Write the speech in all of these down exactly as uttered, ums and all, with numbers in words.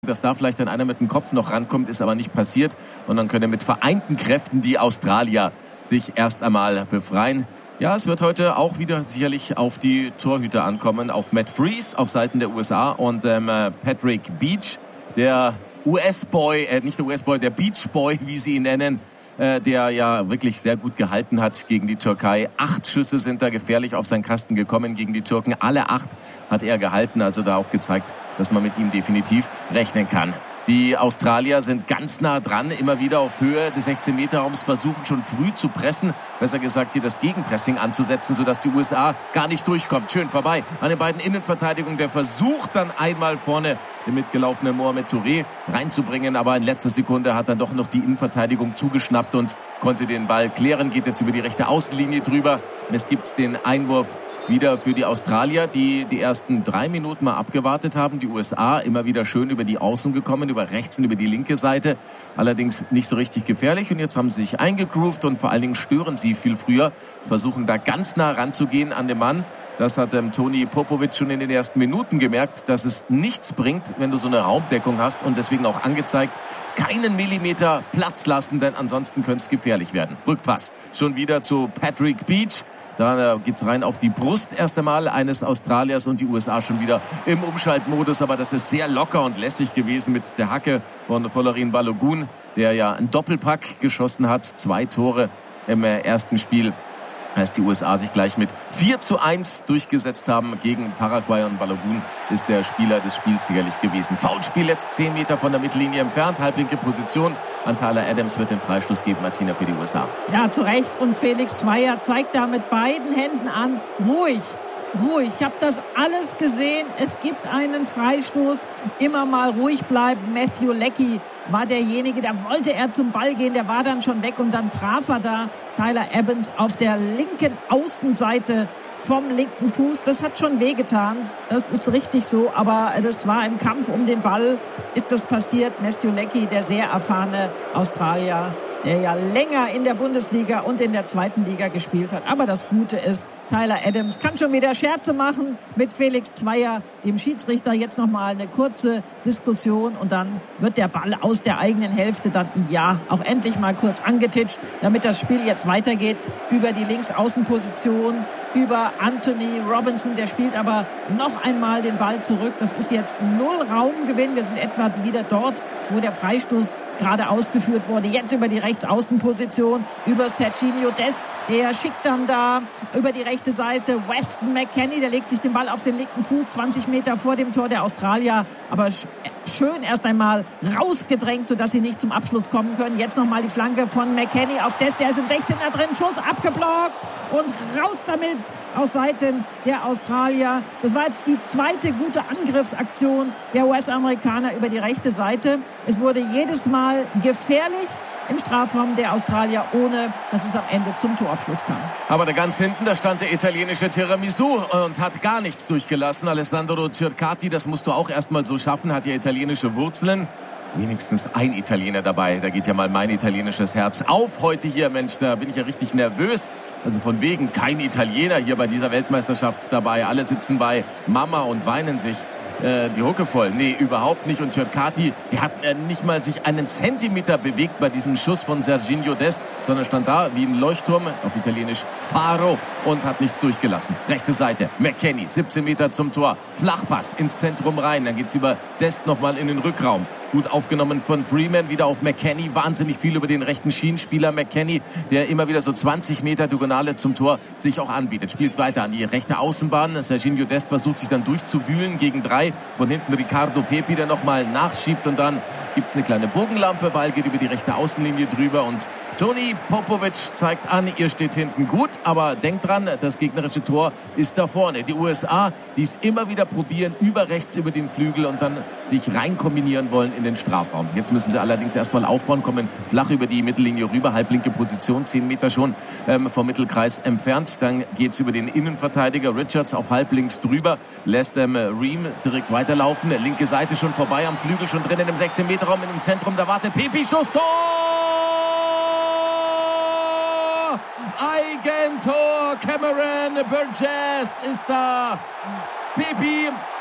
dass da vielleicht dann einer mit dem Kopf noch rankommt, ist aber nicht passiert. Und dann können mit vereinten Kräften die Australier sich erst einmal befreien. Ja, es wird heute auch wieder sicherlich auf die Torhüter ankommen, auf Matt Freese auf Seiten der U S A und ähm, Patrick Beach, der U S-Boy, äh, nicht der U S-Boy, der Beach-Boy, wie sie ihn nennen, äh, der ja wirklich sehr gut gehalten hat gegen die Türkei. Acht Schüsse sind da gefährlich auf seinen Kasten gekommen gegen die Türken. Alle acht hat er gehalten, also da auch gezeigt, dass man mit ihm definitiv rechnen kann. Die Australier sind ganz nah dran, immer wieder auf Höhe des sechzehn-Meter-Raums, versuchen schon früh zu pressen, besser gesagt hier das Gegenpressing anzusetzen, sodass die U S A gar nicht durchkommt. Schön vorbei an den beiden Innenverteidigungen, der versucht dann einmal vorne den mitgelaufenen Mohamed Touré reinzubringen, aber in letzter Sekunde hat dann doch noch die Innenverteidigung zugeschnappt und konnte den Ball klären, geht jetzt über die rechte Außenlinie drüber. Es gibt den Einwurf wieder für die Australier, die die ersten drei Minuten mal abgewartet haben. Die U S A immer wieder schön über die Außen gekommen, über rechts und über die linke Seite. Allerdings nicht so richtig gefährlich. Und jetzt haben sie sich eingegroovt und vor allen Dingen stören sie viel früher. Versuchen da ganz nah ranzugehen an den Mann. Das hat ähm, Toni Popovic schon in den ersten Minuten gemerkt, dass es nichts bringt, wenn du so eine Raumdeckung hast. Und deswegen auch angezeigt, keinen Millimeter Platz lassen, denn ansonsten könnte es gefährlich werden. Rückpass schon wieder zu Patrick Beach. Da geht's rein auf die Brust erst einmal eines Australiers und die U S A schon wieder im Umschaltmodus. Aber das ist sehr locker und lässig gewesen mit der Hacke von Folarin Balogun, der ja einen Doppelpack geschossen hat. Zwei Tore im ersten Spiel. Als die U S A sich gleich mit vier zu eins durchgesetzt haben gegen Paraguay, und Balogun ist der Spieler des Spiels sicherlich gewesen. Foulspiel jetzt zehn Meter von der Mittellinie entfernt, halblinke Position. An Tyler Adams wird den Freistoß geben, Martina, für die U S A. Ja, zu Recht. Und Felix Zweier zeigt da mit beiden Händen an, ruhig. Ruhig, ich habe das alles gesehen. Es gibt einen Freistoß. Immer mal ruhig bleiben. Matthew Leckie war derjenige, der wollte er zum Ball gehen. Der war dann schon weg und dann traf er da Tyler Adams auf der linken Außenseite vom linken Fuß. Das hat schon wehgetan. Das ist richtig so. Aber das war im Kampf um den Ball, ist das passiert. Matthew Leckie, der sehr erfahrene Australier, der ja länger in der Bundesliga und in der zweiten Liga gespielt hat. Aber das Gute ist, Tyler Adams kann schon wieder Scherze machen mit Felix Zweier, dem Schiedsrichter. Jetzt nochmal eine kurze Diskussion und dann wird der Ball aus der eigenen Hälfte dann, ja, auch endlich mal kurz angetitscht, damit das Spiel jetzt weitergeht über die Linksaußenposition, über Anthony Robinson. Der spielt aber noch einmal den Ball zurück. Das ist jetzt null Raumgewinn. Wir sind etwa wieder dort, wo der Freistoß gerade ausgeführt wurde. Jetzt über die Rechtsaußenposition, über Serginho Dest. Der schickt dann da über die rechte Seite Weston McKennie. Der legt sich den Ball auf den linken Fuß, zwanzig Meter vor dem Tor der Australier. Aber schön erst einmal rausgedrängt, sodass sie nicht zum Abschluss kommen können. Jetzt nochmal die Flanke von McKennie auf Dest. Der ist im sechzehner drin. Schuss abgeblockt und raus damit aus Seiten der Australier. Das war jetzt die zweite gute Angriffsaktion der U S-Amerikaner über die rechte Seite. Es wurde jedes Mal gefährlich im Strafraum der Australier, ohne dass es am Ende zum Torabschluss kam. Aber da ganz hinten, da stand der italienische Tiramisu und hat gar nichts durchgelassen. Alessandro Cercati, das musst du auch erstmal so schaffen, hat ja italienische Wurzeln. Wenigstens ein Italiener dabei. Da geht ja mal mein italienisches Herz auf heute hier. Mensch, da bin ich ja richtig nervös. Also von wegen kein Italiener hier bei dieser Weltmeisterschaft dabei. Alle sitzen bei Mama und weinen sich äh, die Hucke voll. Nee, überhaupt nicht. Und Cercati, die hat äh, nicht mal sich einen Zentimeter bewegt bei diesem Schuss von Serginho Dest, sondern stand da wie ein Leuchtturm, auf Italienisch Faro, und hat nichts durchgelassen. Rechte Seite, McKennie, siebzehn Meter zum Tor. Flachpass ins Zentrum rein. Dann geht's über Dest nochmal in den Rückraum. Gut aufgenommen von Freeman, wieder auf McKennie, wahnsinnig viel über den rechten Schienenspieler McKennie, der immer wieder so zwanzig Meter Diagonale zum Tor sich auch anbietet. Spielt weiter an die rechte Außenbahn. Serginho Dest versucht sich dann durchzuwühlen gegen drei. Von hinten Ricardo Pepi, der nochmal nachschiebt, und dann gibt's eine kleine Bogenlampe. Ball geht über die rechte Außenlinie drüber und Toni Popovic zeigt an, ihr steht hinten gut, aber denkt dran, das gegnerische Tor ist da vorne. Die U S A, die es immer wieder probieren, über rechts über den Flügel und dann sich rein kombinieren wollen in den Strafraum. Jetzt müssen sie allerdings erstmal aufbauen, kommen flach über die Mittellinie rüber, halblinke Position, zehn Meter schon ähm, vom Mittelkreis entfernt. Dann geht's über den Innenverteidiger Richards auf halblinks drüber, lässt ähm, Ream direkt weiterlaufen. Linke Seite schon vorbei, am Flügel schon drinnen im sechzehn Meter Raum, im Zentrum, da wartet Pepi, Schuss, Tor! Eigentor, Cameron Burgess ist da. Pepi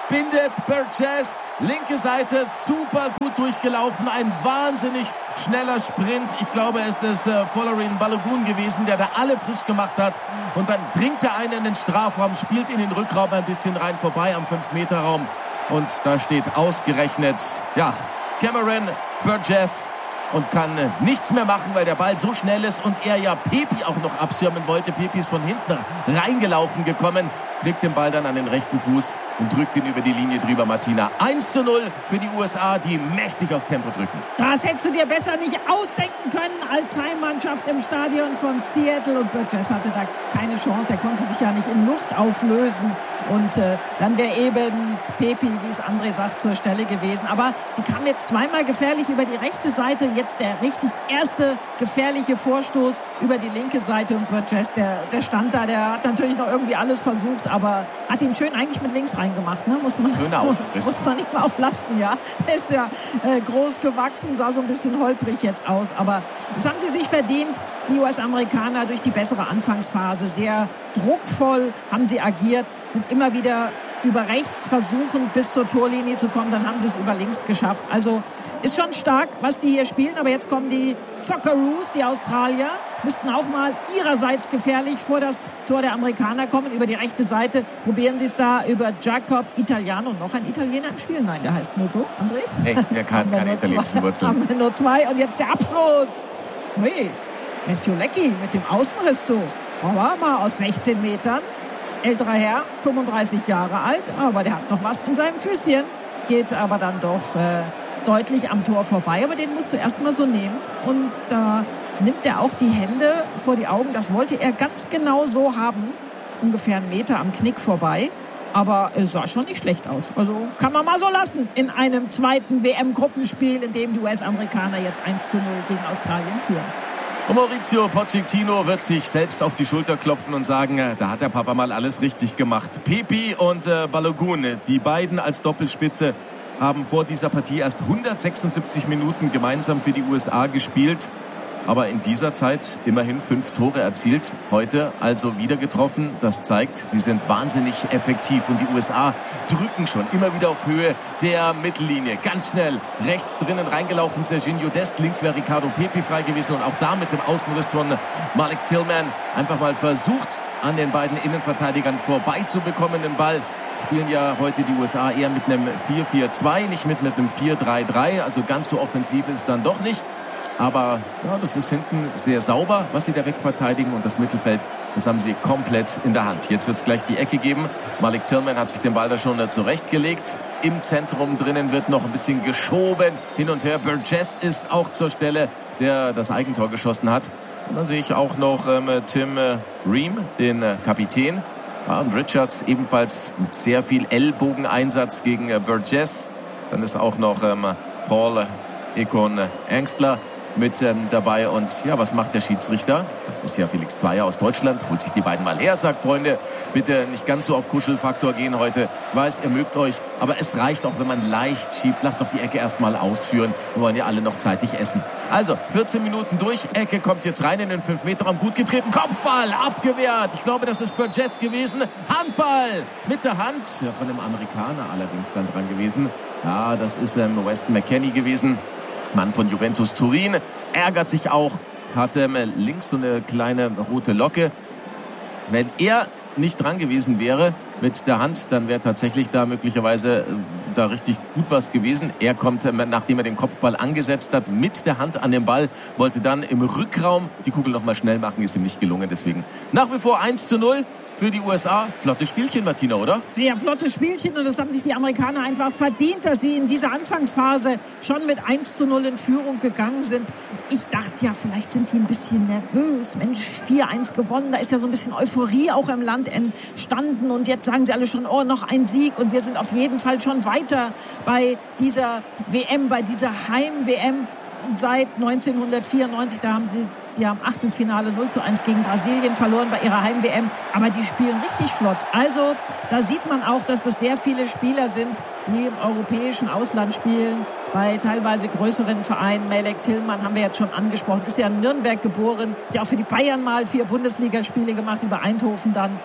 bindet Burgess. Linke Seite, super gut durchgelaufen. Ein wahnsinnig schneller Sprint. Ich glaube, es ist äh, Folarin Balogun gewesen, der da alle frisch gemacht hat. Und dann dringt er einen in den Strafraum, spielt in den Rückraum ein bisschen rein vorbei am fünf Meter Raum. Und da steht ausgerechnet, ja, Cameron Burgess und kann äh, nichts mehr machen, weil der Ball so schnell ist und er ja Pepi auch noch abschirmen wollte. Pepi ist von hinten reingelaufen gekommen, kriegt den Ball dann an den rechten Fuß und drückt ihn über die Linie drüber, Martina. eins zu null für die U S A, die mächtig aufs Tempo drücken. Das hättest du dir besser nicht ausdenken können als Heimmannschaft im Stadion von Seattle. Und Burgess hatte da keine Chance. Er konnte sich ja nicht in Luft auflösen. Und äh, dann wäre eben Pepi, wie es André sagt, zur Stelle gewesen. Aber sie kam jetzt zweimal gefährlich über die rechte Seite. Jetzt der richtig erste gefährliche Vorstoß über die linke Seite. Und Burgess, der, der stand da, der hat natürlich noch irgendwie alles versucht, aber hat ihn schön eigentlich mit links reingemacht, ne? Muss man, muss, muss man ihm auch lassen, ja. Er ist ja äh, groß gewachsen, sah so ein bisschen holprig jetzt aus, aber das haben sie sich verdient, die U S-Amerikaner, durch die bessere Anfangsphase. Sehr druckvoll haben sie agiert, sind immer wieder über rechts versuchen, bis zur Torlinie zu kommen, dann haben sie es über links geschafft. Also ist schon stark, was die hier spielen, aber jetzt kommen die Socceroos, die Australier, müssten auch mal ihrerseits gefährlich vor das Tor der Amerikaner kommen, über die rechte Seite. Probieren sie es da über Jacob Italiano. Noch ein Italiener im Spiel? Nein, der heißt nur so, André? Nee, der kann keine italienischen Wurzeln. Haben wir nur zwei und jetzt der Abschluss. Ui, Matthew Leckie mit dem Außenriss, du. Aber mal aus sechzehn Metern. Älterer Herr, fünfunddreißig Jahre alt, aber der hat noch was in seinem Füßchen. Geht aber dann doch äh, deutlich am Tor vorbei. Aber den musst du erstmal so nehmen. Und da nimmt er auch die Hände vor die Augen. Das wollte er ganz genau so haben. Ungefähr einen Meter am Knick vorbei. Aber es sah schon nicht schlecht aus. Also kann man mal so lassen in einem zweiten W M-Gruppenspiel, in dem die U S-Amerikaner jetzt eins zu null gegen Australien führen. Und Maurizio Pochettino wird sich selbst auf die Schulter klopfen und sagen, da hat der Papa mal alles richtig gemacht. Pepi und äh, Balogun, die beiden als Doppelspitze, haben vor dieser Partie erst hundertsechsundsiebzig Minuten gemeinsam für die U S A gespielt. Aber in dieser Zeit immerhin fünf Tore erzielt. Heute also wieder getroffen. Das zeigt, sie sind wahnsinnig effektiv. Und die U S A drücken schon immer wieder auf Höhe der Mittellinie. Ganz schnell rechts drinnen reingelaufen. Serginho Dest, links wäre Ricardo Pepi frei gewesen. Und auch da mit dem Außenriss von Malik Tillman einfach mal versucht, an den beiden Innenverteidigern vorbeizubekommen. Den Ball spielen ja heute die U S A eher mit einem vier vier zwei, nicht mit, mit einem vier drei drei. Also ganz so offensiv ist es dann doch nicht. Aber ja, das ist hinten sehr sauber, was sie da wegverteidigen. Und das Mittelfeld, das haben sie komplett in der Hand. Jetzt wird es gleich die Ecke geben. Malik Tillman hat sich den Ball da schon zurechtgelegt. Im Zentrum drinnen wird noch ein bisschen geschoben. Hin und her. Burgess ist auch zur Stelle, der das Eigentor geschossen hat. Und dann sehe ich auch noch ähm, Tim äh, Ream, den äh, Kapitän. Ja, und Richards ebenfalls mit sehr viel Ellbogeneinsatz gegen äh, Burgess. Dann ist auch noch ähm, Paul Ekon Engstler mit ähm, dabei. Und ja, was macht der Schiedsrichter? Das ist ja Felix Zweier aus Deutschland. Holt sich die beiden mal her, sagt, Freunde, bitte nicht ganz so auf Kuschelfaktor gehen heute. Ich weiß, ihr mögt euch, aber es reicht auch, wenn man leicht schiebt. Lasst doch die Ecke erstmal ausführen. Wir wollen ja alle noch zeitig essen. Also, vierzehn Minuten durch. Ecke kommt jetzt rein in den fünf Meter Raum. Gut getreten. Kopfball, abgewehrt. Ich glaube, das ist Burgess gewesen. Handball mit der Hand. Ja, von einem Amerikaner allerdings dann dran gewesen. Ja, das ist ähm, Weston McKennie gewesen. Mann von Juventus Turin, ärgert sich auch, hat ähm, links so eine kleine rote Locke. Wenn er nicht dran gewesen wäre mit der Hand, dann wäre tatsächlich da möglicherweise äh, da richtig gut was gewesen. Er kommt, äh, nachdem er den Kopfball angesetzt hat, mit der Hand an den Ball, wollte dann im Rückraum die Kugel noch mal schnell machen, ist ihm nicht gelungen. Deswegen nach wie vor eins zu null. Für die U S A. Flottes Spielchen, Martina, oder? Sehr flottes Spielchen und das haben sich die Amerikaner einfach verdient, dass sie in dieser Anfangsphase schon mit eins zu null in Führung gegangen sind. Ich dachte ja, vielleicht sind die ein bisschen nervös. Mensch, vier eins gewonnen, da ist ja so ein bisschen Euphorie auch im Land entstanden und jetzt sagen sie alle schon, oh, noch ein Sieg und wir sind auf jeden Fall schon weiter bei dieser W M, bei dieser Heim-W M. Seit neunzehnhundertvierundneunzig, da haben sie ja im Achtelfinale null zu eins gegen Brasilien verloren bei ihrer Heim-W M. Aber die spielen richtig flott. Also da sieht man auch, dass das sehr viele Spieler sind, die im europäischen Ausland spielen. Bei teilweise größeren Vereinen. Malik Tillman haben wir jetzt schon angesprochen. Ist ja in Nürnberg geboren. Der auch für die Bayern mal vier Bundesligaspiele gemacht, über Eindhoven dann.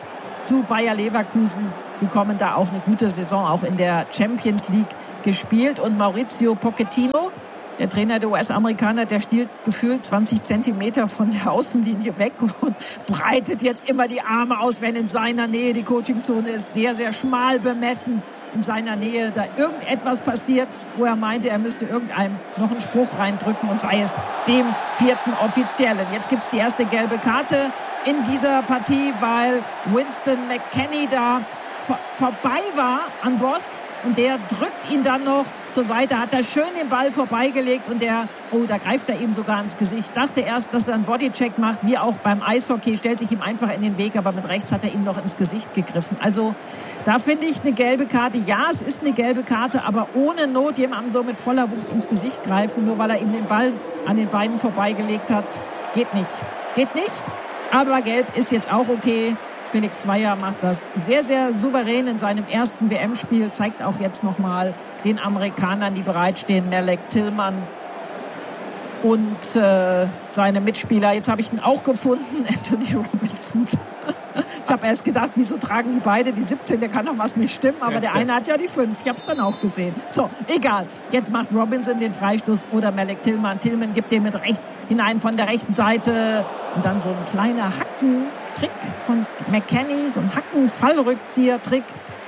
zu Bayer Leverkusen gekommen, da auch eine gute Saison auch in der Champions League gespielt. Und Mauricio Pochettino, der Trainer der U S-Amerikaner, der stiehlt gefühlt zwanzig Zentimeter von der Außenlinie weg und breitet jetzt immer die Arme aus, wenn in seiner Nähe die Coachingzone ist, sehr, sehr schmal bemessen, in seiner Nähe da irgendetwas passiert, wo er meinte, er müsste irgendeinem noch einen Spruch reindrücken und sei es dem vierten Offiziellen. Jetzt gibt's die erste gelbe Karte in dieser Partie, weil Winston McKennie da vor, vorbei war an Boss. Und der drückt ihn dann noch zur Seite, hat er schön den Ball vorbeigelegt und der, oh, da greift er ihm sogar ins Gesicht. Ich dachte erst, dass er einen Bodycheck macht, wie auch beim Eishockey, stellt sich ihm einfach in den Weg, aber mit rechts hat er ihm noch ins Gesicht gegriffen. Also da finde ich eine gelbe Karte. Ja, es ist eine gelbe Karte, aber ohne Not jemandem so mit voller Wucht ins Gesicht greifen, nur weil er ihm den Ball an den Beinen vorbeigelegt hat, geht nicht. Geht nicht, aber gelb ist jetzt auch okay. Felix Zweier macht das sehr, sehr souverän in seinem ersten W M-Spiel, zeigt auch jetzt nochmal den Amerikanern, die bereitstehen, Malik Tillman und äh, seine Mitspieler. Jetzt habe ich ihn auch gefunden, Anthony Robinson. Ich habe erst gedacht, wieso tragen die beide die siebzehn, da kann doch was nicht stimmen, aber der eine hat ja die fünf, ich habe es dann auch gesehen. So, egal, jetzt macht Robinson den Freistoß oder Malik Tillman. Tillman gibt den mit rechts hinein von der rechten Seite und dann so ein kleiner Hackentrick von McKennie, so ein Hacken-Fallrückzieher-Trick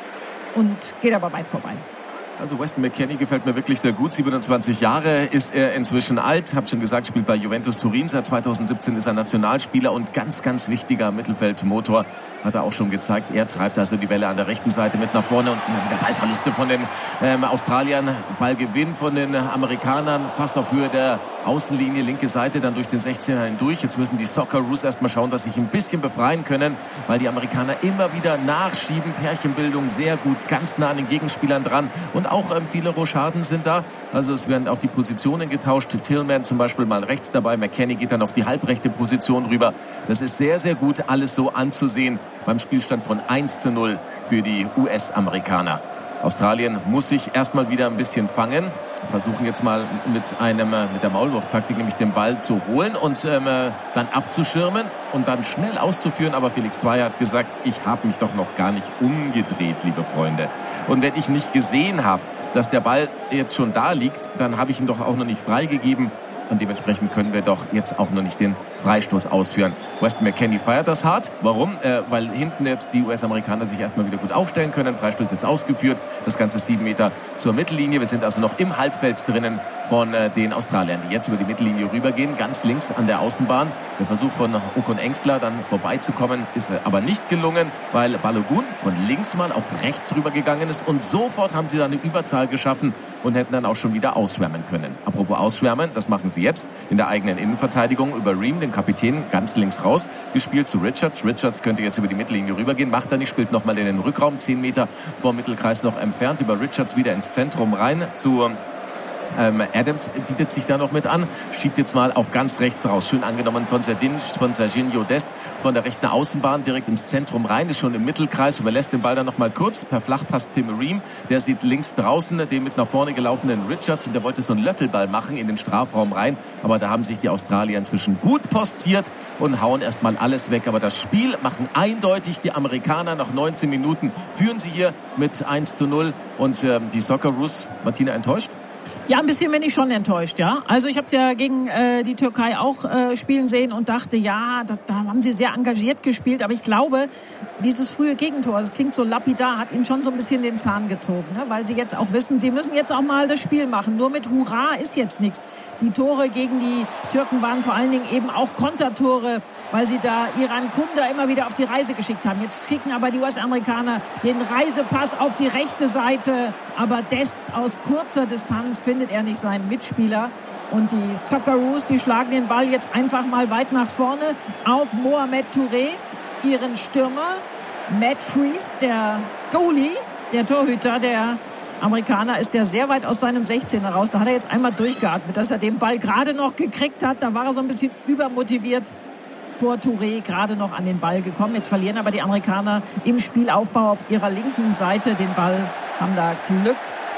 und geht aber weit vorbei. Also Weston McKennie gefällt mir wirklich sehr gut. siebenundzwanzig Jahre ist er inzwischen alt. Hab schon gesagt, spielt bei Juventus Turin. Seit zweitausendsiebzehn ist er Nationalspieler und ganz, ganz wichtiger Mittelfeldmotor. Hat er auch schon gezeigt. Er treibt also die Bälle an der rechten Seite mit nach vorne und immer wieder Ballverluste von den ähm, Australiern. Ballgewinn von den Amerikanern. Fast auf Höhe der Außenlinie, linke Seite, dann durch den sechzehner hindurch. Jetzt müssen die Socceroos erstmal schauen, dass sie sich ein bisschen befreien können, weil die Amerikaner immer wieder nachschieben. Pärchenbildung sehr gut, ganz nah an den Gegenspielern dran. Und auch ähm, viele Rochaden sind da. Also es werden auch die Positionen getauscht. Tillman zum Beispiel mal rechts dabei. McKennie geht dann auf die halbrechte Position rüber. Das ist sehr, sehr gut, alles so anzusehen beim Spielstand von eins zu null für die U S-Amerikaner. Australien muss sich erstmal wieder ein bisschen fangen. Versuchen jetzt mal mit einem mit der Maulwurf-Taktik, nämlich den Ball zu holen und ähm, dann abzuschirmen und dann schnell auszuführen. Aber Felix Zweier hat gesagt, ich habe mich doch noch gar nicht umgedreht, liebe Freunde. Und wenn ich nicht gesehen habe, dass der Ball jetzt schon da liegt, dann habe ich ihn doch auch noch nicht freigegeben. Und dementsprechend können wir doch jetzt auch noch nicht den Freistoß ausführen. Weston McKennie feiert das hart. Warum? Äh, weil hinten jetzt die U S-Amerikaner sich erstmal wieder gut aufstellen können. Freistoß jetzt ausgeführt. Das Ganze sieben Meter zur Mittellinie. Wir sind also noch im Halbfeld drinnen von äh, den Australiern, die jetzt über die Mittellinie rübergehen. Ganz links an der Außenbahn. Der Versuch von Okon Engstler dann vorbeizukommen ist aber nicht gelungen, weil Balogun von links mal auf rechts rübergegangen ist. Und sofort haben sie dann eine Überzahl geschaffen und hätten dann auch schon wieder ausschwärmen können. Apropos ausschwärmen, das machen sie jetzt in der eigenen Innenverteidigung über Ream, den Kapitän, ganz links raus, gespielt zu Richards. Richards könnte jetzt über die Mittellinie rübergehen, macht er nicht, spielt nochmal in den Rückraum, zehn Meter vom Mittelkreis noch entfernt, über Richards wieder ins Zentrum rein zu Ähm, Adams bietet sich da noch mit an, schiebt jetzt mal auf ganz rechts raus. Schön angenommen von Sardin, von Serginho Dest, von der rechten Außenbahn direkt ins Zentrum rein, ist schon im Mittelkreis, überlässt den Ball dann noch mal kurz per Flachpass Tim Ream. Der sieht links draußen den mit nach vorne gelaufenen Richards und der wollte so einen Löffelball machen in den Strafraum rein. Aber da haben sich die Australier inzwischen gut postiert und hauen erstmal alles weg. Aber das Spiel machen eindeutig die Amerikaner. Nach neunzehn Minuten führen sie hier mit eins zu null und ähm, die Socceroos, Martina, enttäuscht? Ja, ein bisschen bin ich schon enttäuscht, ja. Also ich habe es ja gegen äh, die Türkei auch äh, spielen sehen und dachte, ja, da, da haben sie sehr engagiert gespielt. Aber ich glaube, dieses frühe Gegentor, das klingt so lapidar, hat ihnen schon so ein bisschen den Zahn gezogen, ne? Weil sie jetzt auch wissen, sie müssen jetzt auch mal das Spiel machen. Nur mit Hurra ist jetzt nichts. Die Tore gegen die Türken waren vor allen Dingen eben auch Kontertore, weil sie da Iran Kunda immer wieder auf die Reise geschickt haben. Jetzt schicken aber die U S-Amerikaner den Reisepass auf die rechte Seite. Aber Dest aus kurzer Distanz findet er nicht seinen Mitspieler. Und die Socceroos, die schlagen den Ball jetzt einfach mal weit nach vorne auf Mohamed Touré, ihren Stürmer. Matt Freese, der Goalie, der Torhüter der Amerikaner, ist der sehr weit aus seinem sechzehner raus. Da hat er jetzt einmal durchgeatmet, dass er den Ball gerade noch gekriegt hat. Da war er so ein bisschen übermotiviert vor Touré, gerade noch an den Ball gekommen. Jetzt verlieren aber die Amerikaner im Spielaufbau auf ihrer linken Seite den Ball, haben da Glück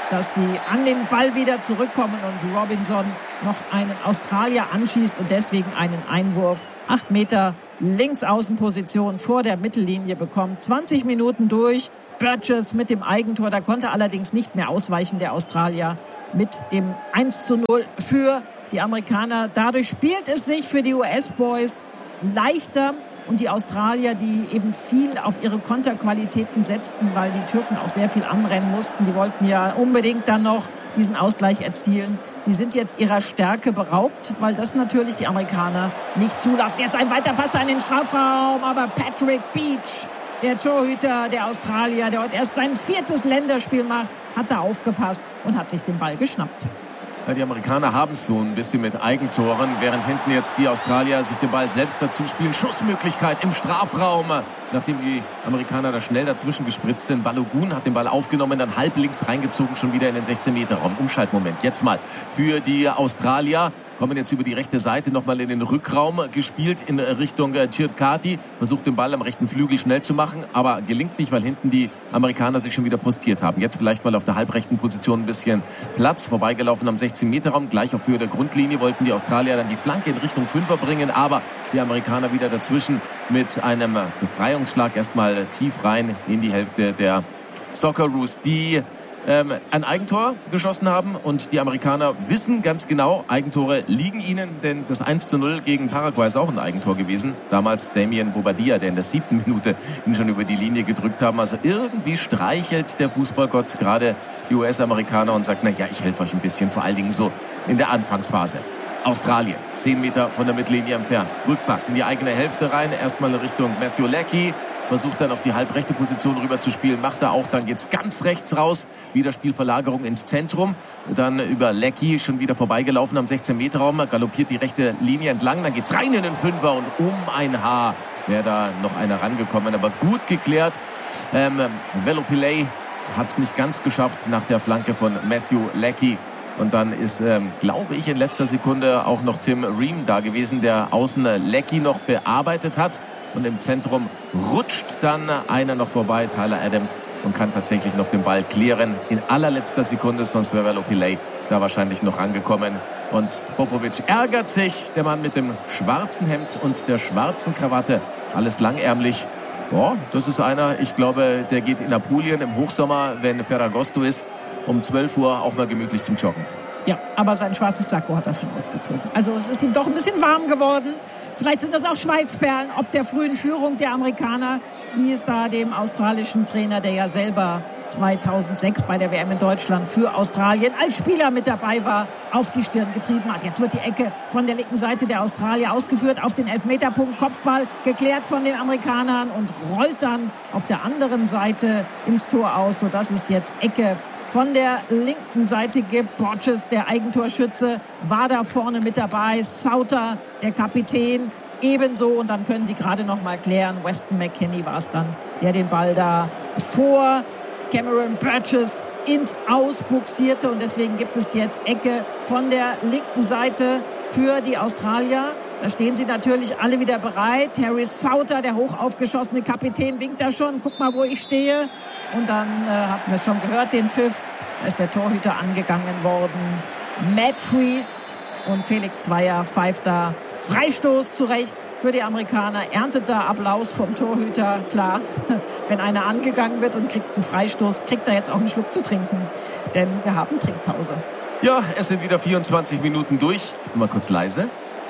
dass sie an den Ball wieder zurückkommen und Robinson noch einen Australier anschießt und deswegen einen Einwurf acht Meter Linksaußenposition vor der Mittellinie bekommt. zwanzig Minuten durch. Burgess mit dem Eigentor, da konnte allerdings nicht mehr ausweichen, der Australier, mit dem eins zu null für die Amerikaner. Dadurch spielt es sich für die U S-Boys leichter und die Australier, die eben viel auf ihre Konterqualitäten setzten, weil die Türken auch sehr viel anrennen mussten. Die wollten ja unbedingt dann noch diesen Ausgleich erzielen. Die sind jetzt ihrer Stärke beraubt, weil das natürlich die Amerikaner nicht zulassen. Jetzt ein weiter Pass in den Strafraum, aber Patrick Beach, der Torhüter der Australier, der heute erst sein viertes Länderspiel macht, hat da aufgepasst und hat sich den Ball geschnappt. Ja, die Amerikaner haben es so ein bisschen mit Eigentoren, während hinten jetzt die Australier sich den Ball selbst dazu spielen. Schussmöglichkeit im Strafraum, nachdem die Amerikaner da schnell dazwischen gespritzt sind. Balogun hat den Ball aufgenommen, dann halb links reingezogen, schon wieder in den sechzehn Meter Raum. Umschaltmoment jetzt mal für die Australier. Kommen jetzt über die rechte Seite nochmal in den Rückraum gespielt in Richtung Chirkati. Versucht den Ball am rechten Flügel schnell zu machen, aber gelingt nicht, weil hinten die Amerikaner sich schon wieder postiert haben. Jetzt vielleicht mal auf der halbrechten Position ein bisschen Platz. Vorbeigelaufen am sechzehn Meter Raum. Gleich auf Höhe der Grundlinie wollten die Australier dann die Flanke in Richtung Fünfer bringen, aber die Amerikaner wieder dazwischen mit einem Befreiungsschlag erstmal tief rein in die Hälfte der Socceroos, die Ähm, ein Eigentor geschossen haben und die Amerikaner wissen ganz genau, Eigentore liegen ihnen, denn das eins zu null gegen Paraguay ist auch ein Eigentor gewesen. Damals Damien Bobadilla, der in der siebten Minute ihn schon über die Linie gedrückt haben. Also irgendwie streichelt der Fußballgott gerade die U S-Amerikaner und sagt, na ja, ich helfe euch ein bisschen, vor allen Dingen so in der Anfangsphase. Australien, zehn Meter von der Mittellinie entfernt. Rückpass in die eigene Hälfte rein, erstmal in Richtung Matthew Leckie. Versucht dann auf die halbrechte Position rüber zu spielen, macht er auch, dann geht's ganz rechts raus, wieder Spielverlagerung ins Zentrum, dann über Leckie schon wieder vorbeigelaufen am sechzehn Meter Raum, galoppiert die rechte Linie entlang, dann geht's rein in den Fünfer und um ein Haar wäre da noch einer rangekommen, aber gut geklärt. Ähm, Velopillay hat es nicht ganz geschafft nach der Flanke von Matthew Leckie. Und dann ist, ähm, glaube ich, in letzter Sekunde auch noch Tim Ream da gewesen, der außen Leckie noch bearbeitet hat. Und im Zentrum rutscht dann einer noch vorbei, Tyler Adams, und kann tatsächlich noch den Ball klären. In allerletzter Sekunde, sonst wäre Velopillay da wahrscheinlich noch angekommen. Und Popovic ärgert sich, der Mann mit dem schwarzen Hemd und der schwarzen Krawatte. Alles langärmlich. Ja, das ist einer, ich glaube, der geht in Apulien im Hochsommer, wenn Ferragosto ist, um zwölf Uhr auch mal gemütlich zum Joggen. Ja, aber sein schwarzes Sakko hat er schon ausgezogen. Also es ist ihm doch ein bisschen warm geworden. Vielleicht sind das auch Schweißperlen, ob der frühen Führung der Amerikaner, die es da dem australischen Trainer, der ja selber zweitausendsechs bei der W M in Deutschland für Australien als Spieler mit dabei war, auf die Stirn getrieben hat. Jetzt wird die Ecke von der linken Seite der Australier ausgeführt auf den Elfmeterpunkt. Kopfball geklärt von den Amerikanern und rollt dann auf der anderen Seite ins Tor aus, sodass es jetzt Ecke von der linken Seite gibt. Borges, der Eigentorschütze, war da vorne mit dabei. Sauter, der Kapitän, ebenso. Und dann können sie gerade noch mal klären. Weston McKennie war es dann, der den Ball da vor Cameron Burgess ins Aus buxierte. Und deswegen gibt es jetzt Ecke von der linken Seite für die Australier. Da stehen sie natürlich alle wieder bereit. Harry Sauter, der hoch aufgeschossene Kapitän, winkt da schon. Guck mal, wo ich stehe. Und dann äh, hatten wir es schon gehört, den Pfiff. Da ist der Torhüter angegangen worden. Matt Fries und Felix Zweier pfeift da Freistoß zurecht für die Amerikaner. Erntet da Applaus vom Torhüter. Klar, wenn einer angegangen wird und kriegt einen Freistoß, kriegt er jetzt auch einen Schluck zu trinken. Denn wir haben Trinkpause. Ja, es sind wieder vierundzwanzig Minuten durch. Mal kurz leise.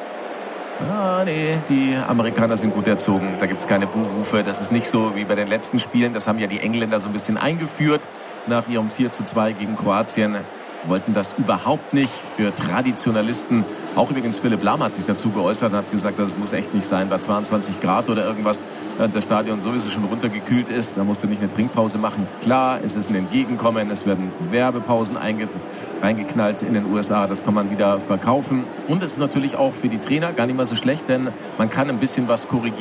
Ah, nee, die Amerikaner sind gut erzogen. Da gibt's keine Buhrufe. Das ist nicht so wie bei den letzten Spielen. Das haben ja die Engländer so ein bisschen eingeführt nach ihrem vier zu zwei gegen Kroatien. Wollten das überhaupt nicht für Traditionalisten. Auch übrigens Philipp Lahm hat sich dazu geäußert und hat gesagt, das muss echt nicht sein. Bei zweiundzwanzig Grad oder irgendwas, das Stadion sowieso schon runtergekühlt ist. Da musst du nicht eine Trinkpause machen. Klar, es ist ein Entgegenkommen. Es werden Werbepausen reingeknallt in den U S A. Das kann man wieder verkaufen. Und es ist natürlich auch für die Trainer gar nicht mal so schlecht, denn man kann ein bisschen was korrigieren.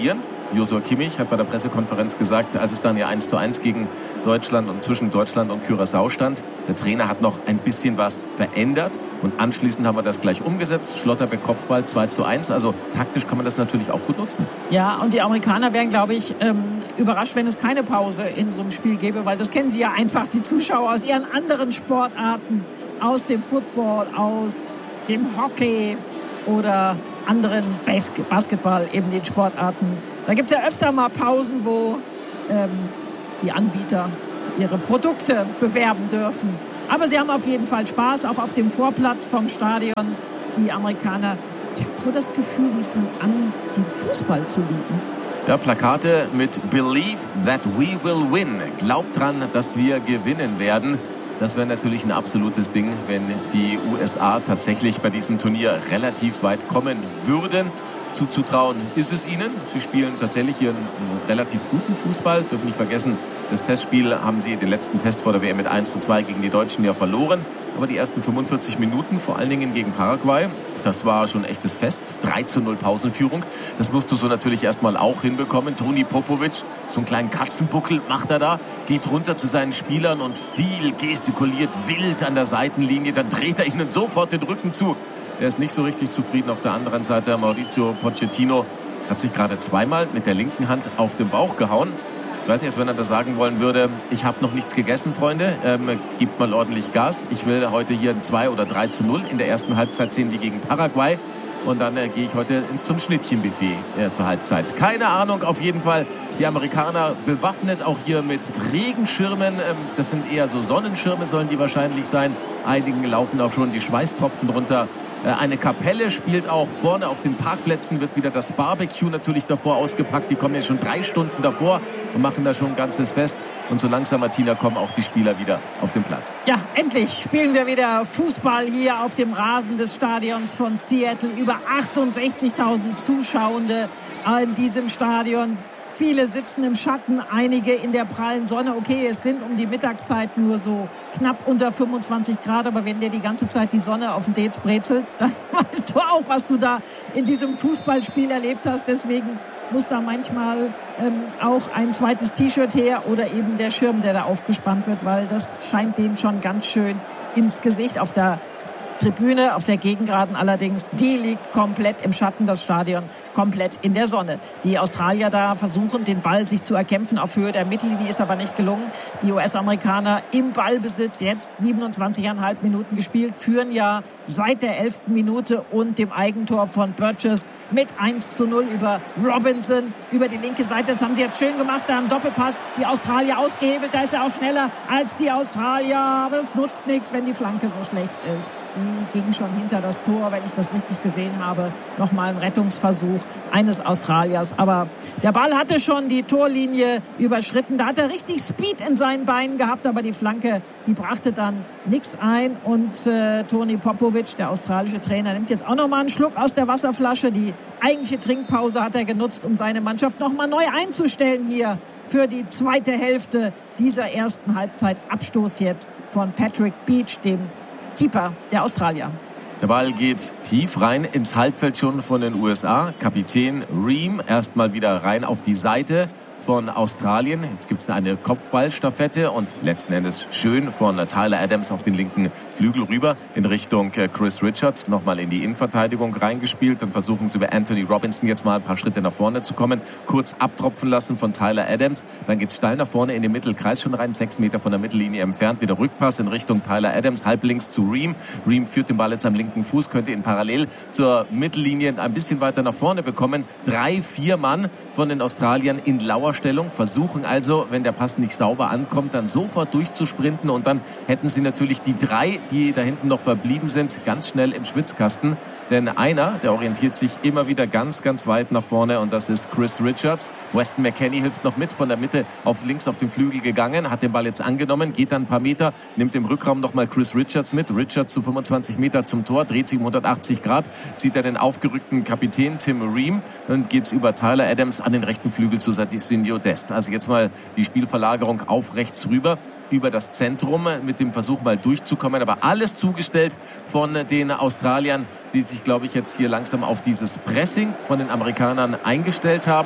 Joshua Kimmich hat bei der Pressekonferenz gesagt, als es dann ja eins zu eins gegen Deutschland und zwischen Deutschland und Curaçao stand, der Trainer hat noch ein bisschen was verändert und anschließend haben wir das gleich umgesetzt. Schlotterbeck Kopfball zwei zu eins, also taktisch kann man das natürlich auch gut nutzen. Ja, und die Amerikaner wären, glaube ich, ähm, überrascht, wenn es keine Pause in so einem Spiel gäbe, weil das kennen sie ja einfach, die Zuschauer aus ihren anderen Sportarten, aus dem Football, aus dem Hockey oder anderen Bas- Basketball, eben den Sportarten. Da gibt es ja öfter mal Pausen, wo ähm, die Anbieter ihre Produkte bewerben dürfen. Aber sie haben auf jeden Fall Spaß, auch auf dem Vorplatz vom Stadion. Die Amerikaner, ich habe so das Gefühl, die fangen an, den Fußball zu lieben. Ja, Plakate mit Believe that we will win. Glaubt dran, dass wir gewinnen werden. Das wäre natürlich ein absolutes Ding, wenn die U S A tatsächlich bei diesem Turnier relativ weit kommen würden. Zuzutrauen ist es ihnen. Sie spielen tatsächlich hier einen, einen relativ guten Fußball. Dürfen nicht vergessen, das Testspiel haben sie den letzten Test vor der W M mit eins zu zwei gegen die Deutschen ja verloren. Aber die ersten fünfundvierzig Minuten, vor allen Dingen gegen Paraguay, das war schon ein echtes Fest. drei zu null Pausenführung. Das musst du so natürlich erstmal auch hinbekommen. Toni Popovic, so einen kleinen Katzenbuckel macht er da, geht runter zu seinen Spielern und viel gestikuliert, wild an der Seitenlinie. Dann dreht er ihnen sofort den Rücken zu. Er ist nicht so richtig zufrieden. Auf der anderen Seite Mauricio Pochettino hat sich gerade zweimal mit der linken Hand auf den Bauch gehauen. Ich weiß nicht, als wenn er das sagen wollen würde, ich habe noch nichts gegessen, Freunde, ähm, gebt mal ordentlich Gas. Ich will heute hier ein zwei oder drei zu null in der ersten Halbzeit sehen wie gegen Paraguay. Und dann äh, gehe ich heute ins, zum Schnittchenbuffet äh, zur Halbzeit. Keine Ahnung, auf jeden Fall die Amerikaner bewaffnet, auch hier mit Regenschirmen. Ähm, das sind eher so Sonnenschirme, sollen die wahrscheinlich sein. Einigen laufen auch schon die Schweißtropfen runter. Eine Kapelle spielt auch vorne auf den Parkplätzen, wird wieder das Barbecue natürlich davor ausgepackt. Die kommen ja schon drei Stunden davor und machen da schon ein ganzes Fest. Und so langsam, Martina, kommen auch die Spieler wieder auf den Platz. Ja, endlich spielen wir wieder Fußball hier auf dem Rasen des Stadions von Seattle. Über achtundsechzigtausend Zuschauende in diesem Stadion. Viele sitzen im Schatten, einige in der prallen Sonne. Okay, es sind um die Mittagszeit nur so knapp unter fünfundzwanzig Grad, aber wenn dir die ganze Zeit die Sonne auf den Dates brezelt, dann weißt du auch, was du da in diesem Fußballspiel erlebt hast. Deswegen muss da manchmal ähm, auch ein zweites T-Shirt her oder eben der Schirm, der da aufgespannt wird, weil das scheint denen schon ganz schön ins Gesicht. Auf der Tribüne, auf der Gegengraden allerdings, die liegt komplett im Schatten, das Stadion komplett in der Sonne. Die Australier da versuchen, den Ball sich zu erkämpfen auf Höhe der Mittellinie, ist aber nicht gelungen. Die U S-Amerikaner im Ballbesitz, jetzt siebenundzwanzig Komma fünf Minuten gespielt, führen ja seit der elften Minute und dem Eigentor von Burgess mit eins zu null über Robinson, über die linke Seite. Das haben sie jetzt schön gemacht, da im Doppelpass die Australier ausgehebelt, da ist er auch schneller als die Australier, aber es nutzt nichts, wenn die Flanke so schlecht ist. Die ging schon hinter das Tor, wenn ich das richtig gesehen habe. Nochmal ein Rettungsversuch eines Australiers. Aber der Ball hatte schon die Torlinie überschritten. Da hat er richtig Speed in seinen Beinen gehabt, aber die Flanke, die brachte dann nichts ein. Und äh, Toni Popovic, der australische Trainer, nimmt jetzt auch nochmal einen Schluck aus der Wasserflasche. Die eigentliche Trinkpause hat er genutzt, um seine Mannschaft nochmal neu einzustellen hier für die zweite Hälfte dieser ersten Halbzeit. Abstoß jetzt von Patrick Beach, dem Keeper der Australier. Der Ball geht tief rein ins Halbfeld schon von den U S A. Kapitän Ream erstmal wieder rein auf die Seite von Australien. Jetzt gibt es eine Kopfballstaffette und letzten Endes schön von Tyler Adams auf den linken Flügel rüber in Richtung Chris Richards. Nochmal in die Innenverteidigung reingespielt und versuchen sie über Anthony Robinson jetzt mal ein paar Schritte nach vorne zu kommen. Kurz abtropfen lassen von Tyler Adams. Dann geht's steil nach vorne in den Mittelkreis schon rein, sechs Meter von der Mittellinie entfernt. Wieder Rückpass in Richtung Tyler Adams, halblinks zu Ream. Ream führt den Ball jetzt am linken Fuß, könnte ihn parallel zur Mittellinie ein bisschen weiter nach vorne bekommen. Drei, vier Mann von den Australiern in lauer Stellung, versuchen also, wenn der Pass nicht sauber ankommt, dann sofort durchzusprinten und dann hätten sie natürlich die drei, die da hinten noch verblieben sind, ganz schnell im Schwitzkasten. Denn einer, der orientiert sich immer wieder ganz, ganz weit nach vorne und das ist Chris Richards. Weston McKennie hilft noch mit, von der Mitte auf links auf den Flügel gegangen, hat den Ball jetzt angenommen, geht dann ein paar Meter, nimmt im Rückraum nochmal Chris Richards mit. Richards zu fünfundzwanzig Meter zum Tor, dreht sich um hundertachtzig Grad, zieht er den aufgerückten Kapitän Tim Ream und geht's über Tyler Adams an den rechten Flügel zu Sadissinho Dest. Also jetzt mal die Spielverlagerung auf rechts rüber, über das Zentrum mit dem Versuch mal durchzukommen, aber alles zugestellt von den Australiern, die sich, glaube ich, jetzt hier langsam auf dieses Pressing von den Amerikanern eingestellt haben.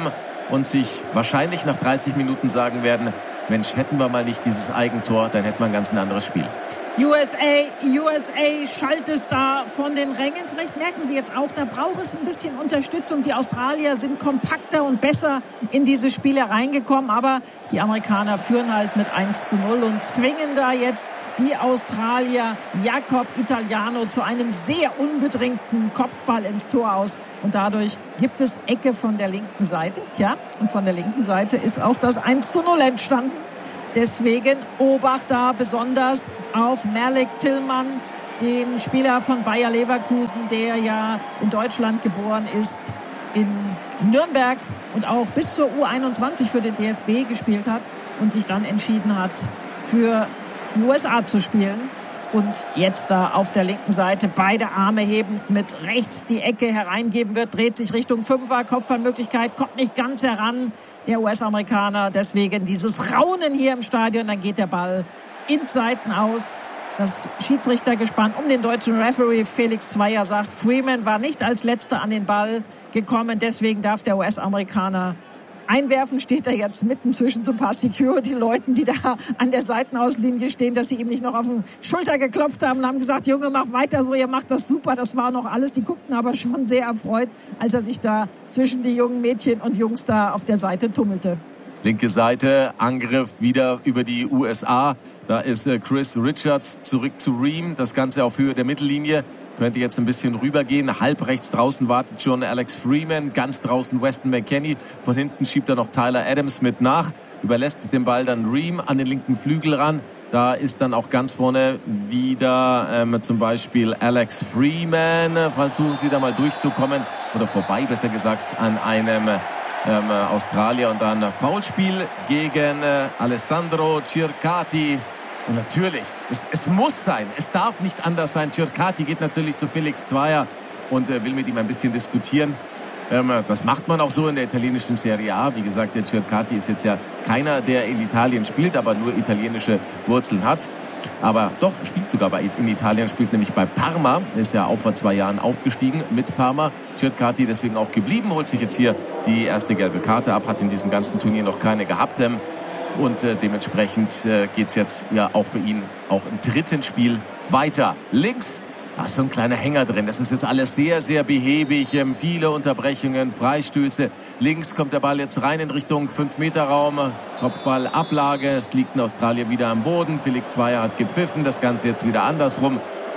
und sich wahrscheinlich nach dreißig Minuten sagen werden, Mensch, hätten wir mal nicht dieses Eigentor, dann hätten wir ein ganz ein anderes Spiel. U S A, U S A schallt es da von den Rängen. Vielleicht merken Sie jetzt auch, da braucht es ein bisschen Unterstützung. Die Australier sind kompakter und besser in diese Spiele reingekommen. Aber die Amerikaner führen halt mit eins zu null und zwingen da jetzt die Australier Jacob Italiano zu einem sehr unbedrängten Kopfball ins Tor aus. Und dadurch gibt es Ecke von der linken Seite. Tja, und von der linken Seite ist auch das eins zu null entstanden. Deswegen Obacht da besonders auf Malik Tillman, den Spieler von Bayer Leverkusen, der ja in Deutschland geboren ist, in Nürnberg und auch bis zur U einundzwanzig für den D F B gespielt hat und sich dann entschieden hat, für die U S A zu spielen. Und jetzt da auf der linken Seite beide Arme hebend mit rechts die Ecke hereingeben wird, dreht sich Richtung Fünfer, Kopfballmöglichkeit, kommt nicht ganz heran, der U S-Amerikaner. Deswegen dieses Raunen hier im Stadion, dann geht der Ball ins Seitenaus. Das Schiedsrichtergespann um den deutschen Referee Felix Zweier sagt, Freeman war nicht als Letzter an den Ball gekommen, deswegen darf der U S-Amerikaner einwerfen. Steht er jetzt mitten zwischen so ein paar Security-Leuten, die da an der Seitenauslinie stehen, dass sie ihm nicht noch auf die Schulter geklopft haben und haben gesagt, Junge, mach weiter so, ihr macht das super. Das war noch alles. Die guckten aber schon sehr erfreut, als er sich da zwischen die jungen Mädchen und Jungs da auf der Seite tummelte. Linke Seite, Angriff wieder über die U S A. Da ist Chris Richards zurück zu Ream. Das Ganze auf Höhe der Mittellinie. Könnte jetzt ein bisschen rübergehen. Halb rechts draußen wartet schon Alex Freeman. Ganz draußen Weston McKennie. Von hinten schiebt er noch Tyler Adams mit nach. Überlässt den Ball dann Ream an den linken Flügel ran. Da ist dann auch ganz vorne wieder ähm, zum Beispiel Alex Freeman. Versuchen Sie da mal durchzukommen. Oder vorbei, besser gesagt, an einem ähm, Australier. Und dann Foulspiel gegen äh, Alessandro Circati. Und natürlich, es, es muss sein, es darf nicht anders sein. Circati geht natürlich zu Felix Zweier und äh, will mit ihm ein bisschen diskutieren. Ähm, das macht man auch so in der italienischen Serie A. Wie gesagt, der Circati ist jetzt ja keiner, der in Italien spielt, aber nur italienische Wurzeln hat. Aber doch, spielt sogar bei, in Italien, spielt nämlich bei Parma. Ist ja auch vor zwei Jahren aufgestiegen mit Parma. Circati deswegen auch geblieben, holt sich jetzt hier die erste gelbe Karte ab, hat in diesem ganzen Turnier noch keine gehabt. Ähm, Und äh, dementsprechend äh, geht's jetzt ja auch für ihn auch im dritten Spiel weiter. Links, da ist so ein kleiner Hänger drin. Das ist jetzt alles sehr, sehr behäbig. Ähm, viele Unterbrechungen, Freistöße. Links kommt der Ball jetzt rein in Richtung fünf Meter Raum. Kopfballablage. Es liegt in Australien wieder am Boden. Felix Zweier hat gepfiffen. Das Ganze jetzt wieder andersrum.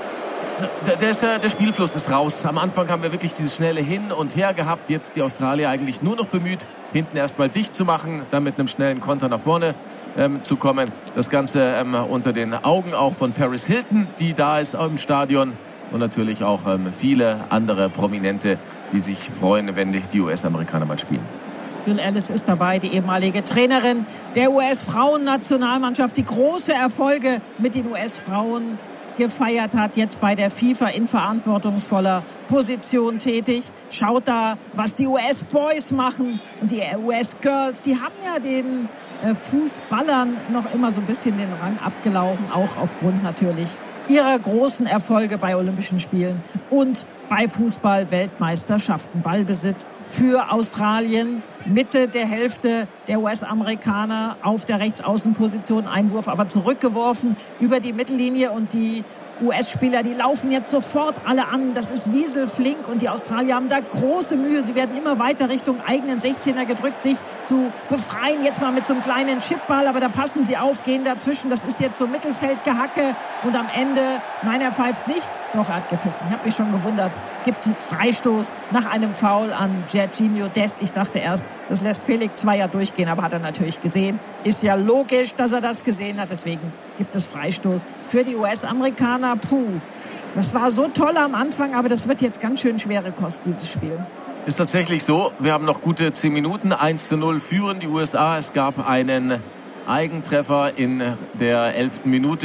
Der, der, der Spielfluss ist raus. Am Anfang haben wir wirklich dieses schnelle Hin und Her gehabt. Jetzt die Australier eigentlich nur noch bemüht, hinten erstmal dicht zu machen, dann mit einem schnellen Konter nach vorne ähm, zu kommen. Das Ganze ähm, unter den Augen auch von Paris Hilton, die da ist im Stadion. Und natürlich auch ähm, viele andere Prominente, die sich freuen, wenn die U S-Amerikaner mal spielen. Jill Ellis ist dabei, die ehemalige Trainerin der U S-Frauennationalmannschaft, die große Erfolge mit den U S-Frauen gefeiert hat, jetzt bei der FIFA in verantwortungsvoller Position tätig. Schaut da, was die U S-Boys machen und die U S-Girls, die haben ja den äh, Fußballern noch immer so ein bisschen den Rang abgelaufen, auch aufgrund natürlich ihrer großen Erfolge bei Olympischen Spielen und bei Fußball-Weltmeisterschaften. Ballbesitz für Australien, Mitte der Hälfte der U S-Amerikaner auf der Rechtsaußenposition, Einwurf aber zurückgeworfen über die Mittellinie und die U S-Spieler, die laufen jetzt sofort alle an. Das ist wieselflink und die Australier haben da große Mühe. Sie werden immer weiter Richtung eigenen sechzehner gedrückt, sich zu befreien. Jetzt mal mit so einem kleinen Chipball, aber da passen sie auf, gehen dazwischen. Das ist jetzt so Mittelfeldgehacke und am Ende, nein, er pfeift nicht. Doch, er hat gepfiffen. Ich habe mich schon gewundert. Gibt Freistoß nach einem Foul an Serginho Dest. Ich dachte erst, das lässt Felix Zweier durchgehen, aber hat er natürlich gesehen. Ist ja logisch, dass er das gesehen hat. Deswegen gibt es Freistoß für die U S-Amerikaner. Puh, das war so toll am Anfang, aber das wird jetzt ganz schön schwere Kost, dieses Spiel. Ist tatsächlich so. Wir haben noch gute zehn Minuten. eins zu null führen die U S A. Es gab einen Eigentreffer in der elften Minute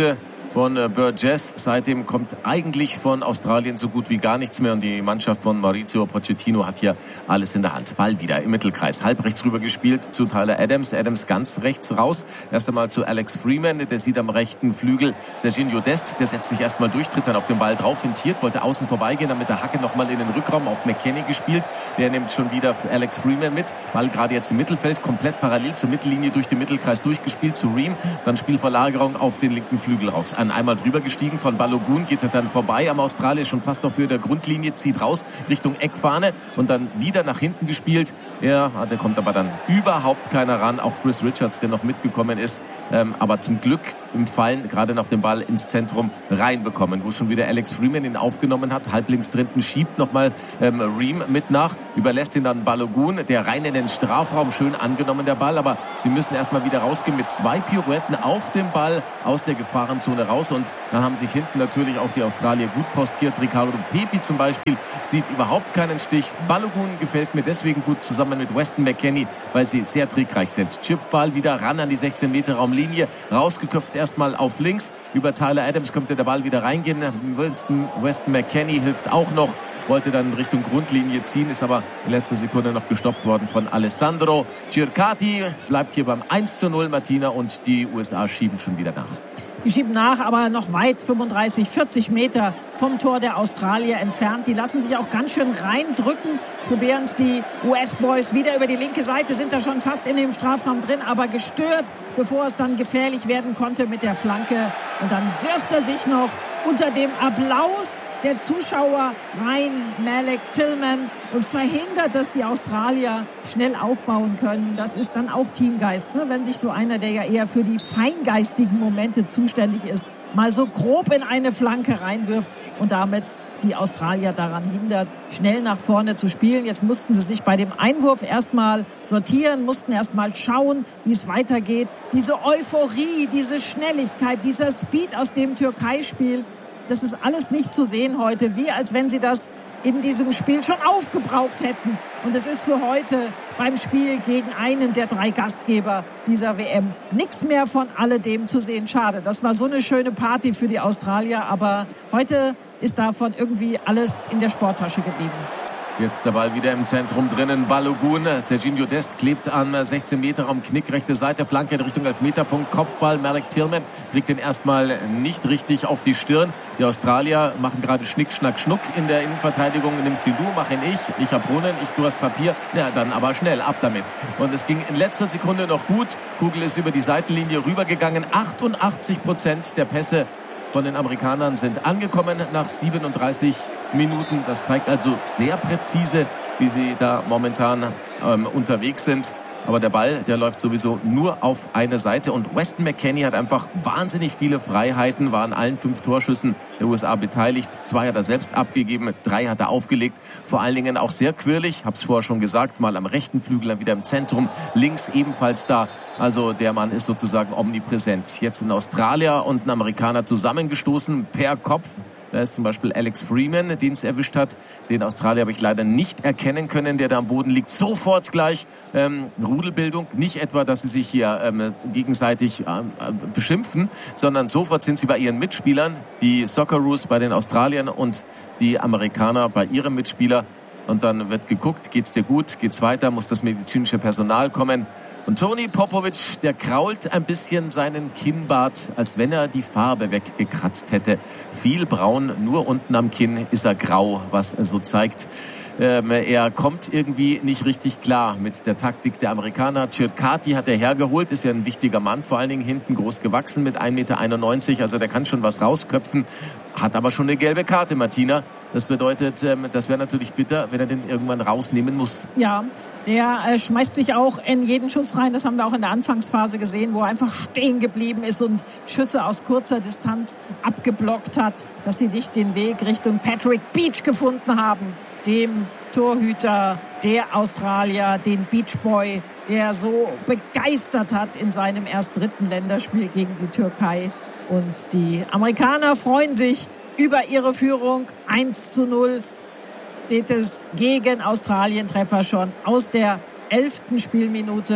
von Burgess. Seitdem kommt eigentlich von Australien so gut wie gar nichts mehr und die Mannschaft von Maurizio Pochettino hat hier alles in der Hand. Ball wieder im Mittelkreis, halb rechts rüber gespielt zu Tyler Adams. Adams ganz rechts raus. Erst einmal zu Alex Freeman, der sieht am rechten Flügel Serginho Dest, der setzt sich erstmal durch, tritt dann auf den Ball drauf, hintiert, wollte außen vorbeigehen, dann mit der Hacke nochmal in den Rückraum auf McKennie gespielt. Der nimmt schon wieder Alex Freeman mit. Ball gerade jetzt im Mittelfeld, komplett parallel zur Mittellinie durch den Mittelkreis durchgespielt zu Ream. Dann Spielverlagerung auf den linken Flügel raus. An einmal drüber gestiegen von Balogun, geht er dann vorbei am Australier, schon fast auf Höhe der Grundlinie, zieht raus Richtung Eckfahne und dann wieder nach hinten gespielt. Ja, der kommt aber dann überhaupt keiner ran. Auch Chris Richards, der noch mitgekommen ist, ähm, aber zum Glück im Fallen gerade noch den Ball ins Zentrum reinbekommen, wo schon wieder Alex Freeman ihn aufgenommen hat. Halblinks drinnen schiebt nochmal ähm, Ream mit nach, überlässt ihn dann Balogun, der rein in den Strafraum, schön angenommen der Ball, aber sie müssen erstmal wieder rausgehen mit zwei Pirouetten auf dem Ball aus der Gefahrenzone raus und dann haben sich hinten natürlich auch die Australier gut postiert. Ricardo Pepi zum Beispiel sieht überhaupt keinen Stich. Balogun gefällt mir deswegen gut zusammen mit Weston McKennie, weil sie sehr trickreich sind. Chipball wieder ran an die sechzehn Meter Raumlinie, rausgeköpft erstmal auf links. Über Tyler Adams kommt der Ball wieder reingehen. Weston, Weston McKennie hilft auch noch, wollte dann Richtung Grundlinie ziehen, ist aber in letzter Sekunde noch gestoppt worden von Alessandro Circati. Bleibt hier beim eins zu null, Martina, und die U S A schieben schon wieder nach. Die schieben nach, aber noch weit, fünfunddreißig, vierzig Meter vom Tor der Australier entfernt. Die lassen sich auch ganz schön reindrücken. Probieren es die U S-Boys wieder über die linke Seite, sind da schon fast in dem Strafraum drin, aber gestört, bevor es dann gefährlich werden konnte mit der Flanke. Und dann wirft er sich noch unter dem Applaus der Zuschauer rein, Malik Tillman, und verhindert, dass die Australier schnell aufbauen können. Das ist dann auch Teamgeist, ne? Wenn sich so einer, der ja eher für die feingeistigen Momente zuständig ist, mal so grob in eine Flanke reinwirft und damit die Australier daran hindert, schnell nach vorne zu spielen. Jetzt mussten sie sich bei dem Einwurf erstmal sortieren, mussten erstmal schauen, wie es weitergeht. Diese Euphorie, diese Schnelligkeit, dieser Speed aus dem Türkei-Spiel, das ist alles nicht zu sehen heute, wie als wenn sie das in diesem Spiel schon aufgebraucht hätten. Und es ist für heute beim Spiel gegen einen der drei Gastgeber dieser W M nichts mehr von alledem zu sehen. Schade, das war so eine schöne Party für die Australier, aber heute ist davon irgendwie alles in der Sporttasche geblieben. Jetzt der Ball wieder im Zentrum drinnen. Balogun, Serginho Dest klebt an sechzehn Meter Raum, Knick, rechte Seite, Flanke in Richtung Elfmeterpunkt, Kopfball. Malik Tillman kriegt den erstmal nicht richtig auf die Stirn. Die Australier machen gerade Schnick, Schnack, Schnuck in der Innenverteidigung. Nimmst ihn du, mach ihn ich. Ich hab Brunnen, ich, du hast Papier. Ja, dann aber schnell, ab damit. Und es ging in letzter Sekunde noch gut. Kugel ist über die Seitenlinie rübergegangen. achtundachtzig Prozent der Pässe von den Amerikanern sind angekommen nach siebenunddreißig Minuten. Das zeigt also sehr präzise, wie sie da momentan ähm, unterwegs sind. Aber der Ball, der läuft sowieso nur auf eine Seite. Und Weston McKennie hat einfach wahnsinnig viele Freiheiten, war an allen fünf Torschüssen der U S A beteiligt. Zwei hat er selbst abgegeben, drei hat er aufgelegt. Vor allen Dingen auch sehr quirlig, hab's vorher schon gesagt, mal am rechten Flügel, dann wieder im Zentrum, links ebenfalls da. Also der Mann ist sozusagen omnipräsent. Jetzt ein Australier und ein Amerikaner zusammengestoßen per Kopf. Da ist zum Beispiel Alex Freeman, den es erwischt hat. Den Australier habe ich leider nicht erkennen können, der da am Boden liegt. Sofort gleich ähm, Rudelbildung. Nicht etwa, dass sie sich hier ähm, gegenseitig ähm, beschimpfen, sondern sofort sind sie bei ihren Mitspielern. Die Socceroos bei den Australiern und die Amerikaner bei ihrem Mitspieler. Und dann wird geguckt, geht's dir gut, geht's weiter, muss das medizinische Personal kommen. Und Tony Popovic, der krault ein bisschen seinen Kinnbart, als wenn er die Farbe weggekratzt hätte. Viel braun, nur unten am Kinn ist er grau, was so zeigt, ähm, er kommt irgendwie nicht richtig klar mit der Taktik der Amerikaner. Circati hat er hergeholt, ist ja ein wichtiger Mann, vor allen Dingen hinten groß gewachsen mit ein Meter einundneunzig, also der kann schon was rausköpfen, hat aber schon eine gelbe Karte, Martina. Das bedeutet, ähm, das wäre natürlich bitter, wenn er den irgendwann rausnehmen muss. Ja, der äh, schmeißt sich auch in jeden Schuss rein. Das haben wir auch in der Anfangsphase gesehen, wo er einfach stehen geblieben ist und Schüsse aus kurzer Distanz abgeblockt hat, dass sie nicht den Weg Richtung Patrick Beach gefunden haben, dem Torhüter der Australier, den Beach Boy, der so begeistert hat in seinem erst dritten Länderspiel gegen die Türkei. Und die Amerikaner freuen sich über ihre Führung. eins zu null steht es gegen Australien. Treffer schon aus der elften Spielminute.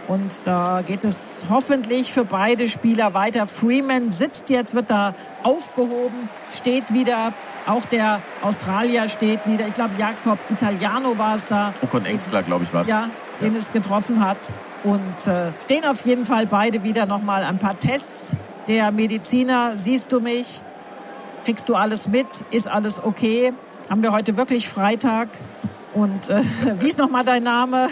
Und da geht es hoffentlich für beide Spieler weiter. Freeman sitzt jetzt, wird da aufgehoben, steht wieder. Auch der Australier steht wieder. Ich glaube, Jakob Italiano war es da. Ocon Engstler, glaube ich, war es. Ja, den ja. es getroffen hat. Und äh, stehen auf jeden Fall beide wieder. Nochmal ein paar Tests. Der Mediziner, siehst du mich? Kriegst du alles mit? Ist alles okay? Haben wir heute wirklich Freitag? Und äh, wie ist nochmal dein Name?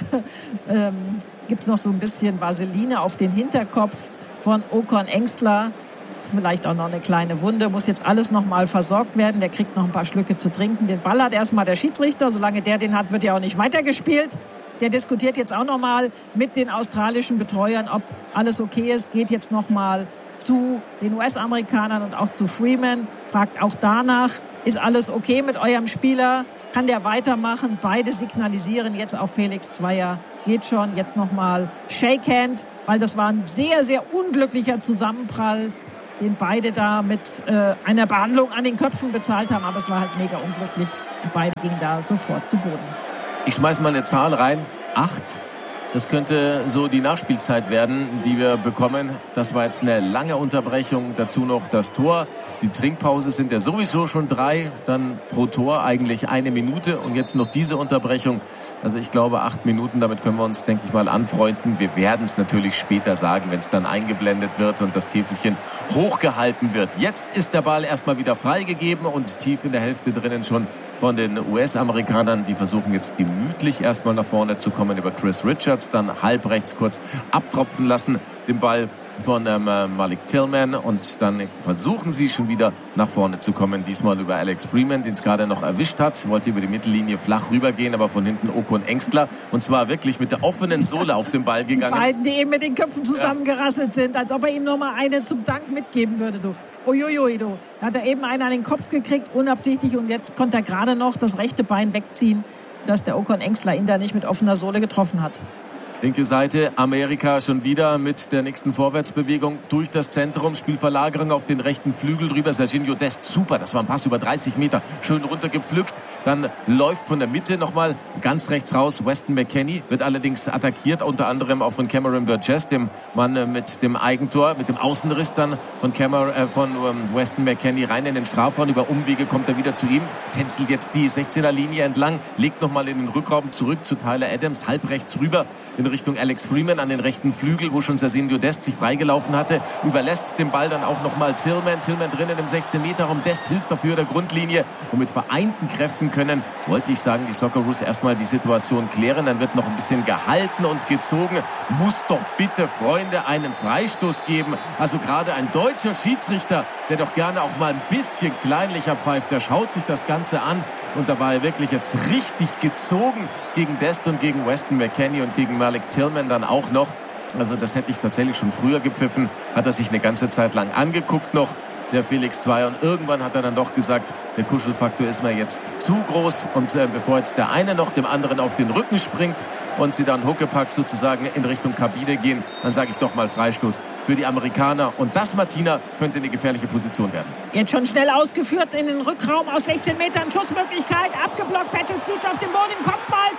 ähm, Gibt's noch so ein bisschen Vaseline auf den Hinterkopf von Ocon Engstler. Vielleicht auch noch eine kleine Wunde. Muss jetzt alles nochmal versorgt werden. Der kriegt noch ein paar Schlücke zu trinken. Den Ball hat erstmal der Schiedsrichter. Solange der den hat, wird ja auch nicht weitergespielt. Der diskutiert jetzt auch nochmal mit den australischen Betreuern, ob alles okay ist. Geht jetzt nochmal zu den U S-Amerikanern und auch zu Freeman. Fragt auch danach, ist alles okay mit eurem Spieler? Kann der weitermachen? Beide signalisieren jetzt auf Felix Zweier. Geht schon. Jetzt nochmal Shake Hand, weil das war ein sehr, sehr unglücklicher Zusammenprall, den beide da mit äh, einer Behandlung an den Köpfen bezahlt haben. Aber es war halt mega unglücklich. Und beide gingen da sofort zu Boden. Ich schmeiß mal eine Zahl rein. Acht. Das könnte so die Nachspielzeit werden, die wir bekommen. Das war jetzt eine lange Unterbrechung. Dazu noch das Tor. Die Trinkpause sind ja sowieso schon drei. Dann pro Tor eigentlich eine Minute. Und jetzt noch diese Unterbrechung. Also ich glaube, acht Minuten, damit können wir uns, denke ich mal, anfreunden. Wir werden es natürlich später sagen, wenn es dann eingeblendet wird und das Täfelchen hochgehalten wird. Jetzt ist der Ball erstmal wieder freigegeben und tief in der Hälfte drinnen schon von den U S-Amerikanern. Die versuchen jetzt gemütlich erstmal nach vorne zu kommen über Chris Richards. Dann halb rechts kurz abtropfen lassen, den Ball von ähm, Malik Tillman, und dann versuchen sie schon wieder nach vorne zu kommen, diesmal über Alex Freeman, den es gerade noch erwischt hat, wollte über die Mittellinie flach rübergehen, aber von hinten Ocon Engstler, und zwar wirklich mit der offenen Sohle auf den Ball gegangen. Die beiden, die eben mit den Köpfen zusammengerasselt sind, als ob er ihm nochmal eine zum Dank mitgeben würde, du. Uiuiui, du. Da hat er eben einen an den Kopf gekriegt, unabsichtlich, und jetzt konnte er gerade noch das rechte Bein wegziehen, dass der Ocon Engstler ihn da nicht mit offener Sohle getroffen hat. Linke Seite, Amerika schon wieder mit der nächsten Vorwärtsbewegung durch das Zentrum. Spielverlagerung auf den rechten Flügel drüber. Serginho Dest, super, das war ein Pass über dreißig Meter. Schön runtergepflückt. Dann läuft von der Mitte nochmal ganz rechts raus Weston McKennie. Wird allerdings attackiert, unter anderem auch von Cameron Burgess, dem Mann mit dem Eigentor, mit dem Außenriss dann von, Cameron, äh, von ähm, Weston McKennie rein in den Strafraum. Über Umwege kommt er wieder zu ihm. Tänzelt jetzt die sechzehner Linie entlang. Legt nochmal in den Rückraum zurück zu Tyler Adams. Halb rechts rüber in Richtung Alex Freeman an den rechten Flügel, wo schon Serginho Dest sich freigelaufen hatte. Überlässt den Ball dann auch nochmal Tillman. Tillman drinnen im sechzehn Meter Raum. Dest hilft auf Höhe der Grundlinie. Und mit vereinten Kräften können, wollte ich sagen, die Socceroos erstmal die Situation klären. Dann wird noch ein bisschen gehalten und gezogen. Muss doch bitte, Freunde, einen Freistoß geben. Also gerade ein deutscher Schiedsrichter, der doch gerne auch mal ein bisschen kleinlicher pfeift, der schaut sich das Ganze an. Und da war er wirklich jetzt richtig gezogen gegen Dest und gegen Weston McKennie und gegen Malik Tillman dann auch noch. Also das hätte ich tatsächlich schon früher gepfiffen. Hat er sich eine ganze Zeit lang angeguckt noch, der Felix Zweier. Und irgendwann hat er dann doch gesagt, der Kuschelfaktor ist mir jetzt zu groß. Und äh, bevor jetzt der eine noch dem anderen auf den Rücken springt und sie dann Huckepack sozusagen in Richtung Kabine gehen, dann sage ich doch mal Freistoß für die Amerikaner. Und das, Martina, könnte eine gefährliche Position werden. Jetzt schon schnell ausgeführt in den Rückraum aus sechzehn Metern. Schussmöglichkeit, abgeblockt. Patrick Beach auf dem Boden, Kopfball,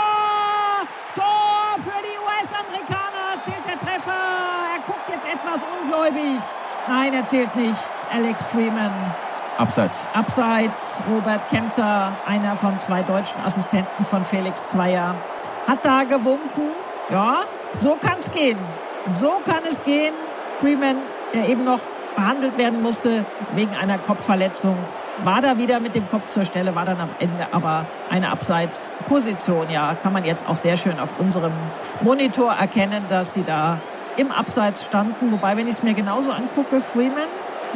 Tor! Tor für die U S-Amerikaner. Zählt der Treffer. Er guckt jetzt etwas ungläubig. Nein, er zählt nicht. Alex Freeman. Abseits. Abseits. Robert Kempter, einer von zwei deutschen Assistenten von Felix Zweier, hat da gewunken. Ja, so kann es gehen. So kann es gehen. Freeman, der eben noch behandelt werden musste wegen einer Kopfverletzung, war da wieder mit dem Kopf zur Stelle, war dann am Ende aber eine Abseitsposition. Ja, kann man jetzt auch sehr schön auf unserem Monitor erkennen, dass sie da im Abseits standen. Wobei, wenn ich es mir genauso angucke, Freeman, hm,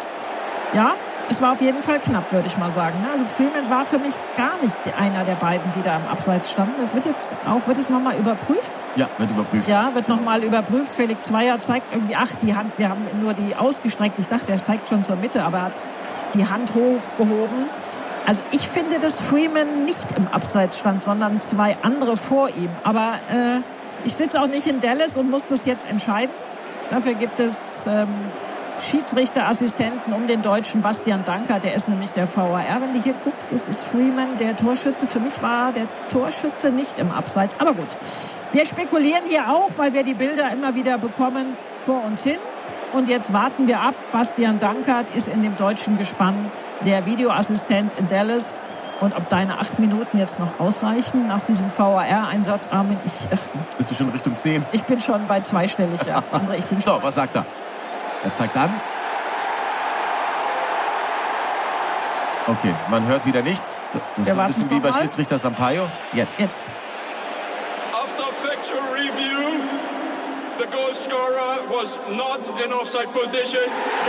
ja, es war auf jeden Fall knapp, würde ich mal sagen. Also Freeman war für mich gar nicht einer der beiden, die da im Abseits standen. Das wird jetzt auch, wird es nochmal überprüft? Ja, wird überprüft. Ja, wird nochmal überprüft. Felix Zweier zeigt irgendwie, ach, die Hand, wir haben nur die ausgestreckt. Ich dachte, er steigt schon zur Mitte, aber er hat die Hand hochgehoben. Also ich finde, dass Freeman nicht im Abseits stand, sondern zwei andere vor ihm. Aber äh, ich sitze auch nicht in Dallas und muss das jetzt entscheiden. Dafür gibt es ähm, Schiedsrichterassistenten um den Deutschen Bastian Dankert, der ist nämlich der V A R. Wenn du hier guckst, das ist Freeman, der Torschütze. Für mich war der Torschütze nicht im Abseits, aber gut. Wir spekulieren hier auch, weil wir die Bilder immer wieder bekommen, vor uns hin. Und jetzt warten wir ab. Bastian Dankert ist in dem deutschen Gespann der Videoassistent in Dallas. Und ob deine acht Minuten jetzt noch ausreichen nach diesem V A R-Einsatz, Armin, ich... Ach, bist du schon Richtung zehn? Ich bin schon bei zweistellig, ja. André, ich bin schon so, was sagt er? Er zeigt an. Okay, man hört wieder nichts. Das ist ein bisschen wie bei Schiedsrichter Sampaio. Jetzt. Jetzt. After factual review, the goal scorer was not in offside position.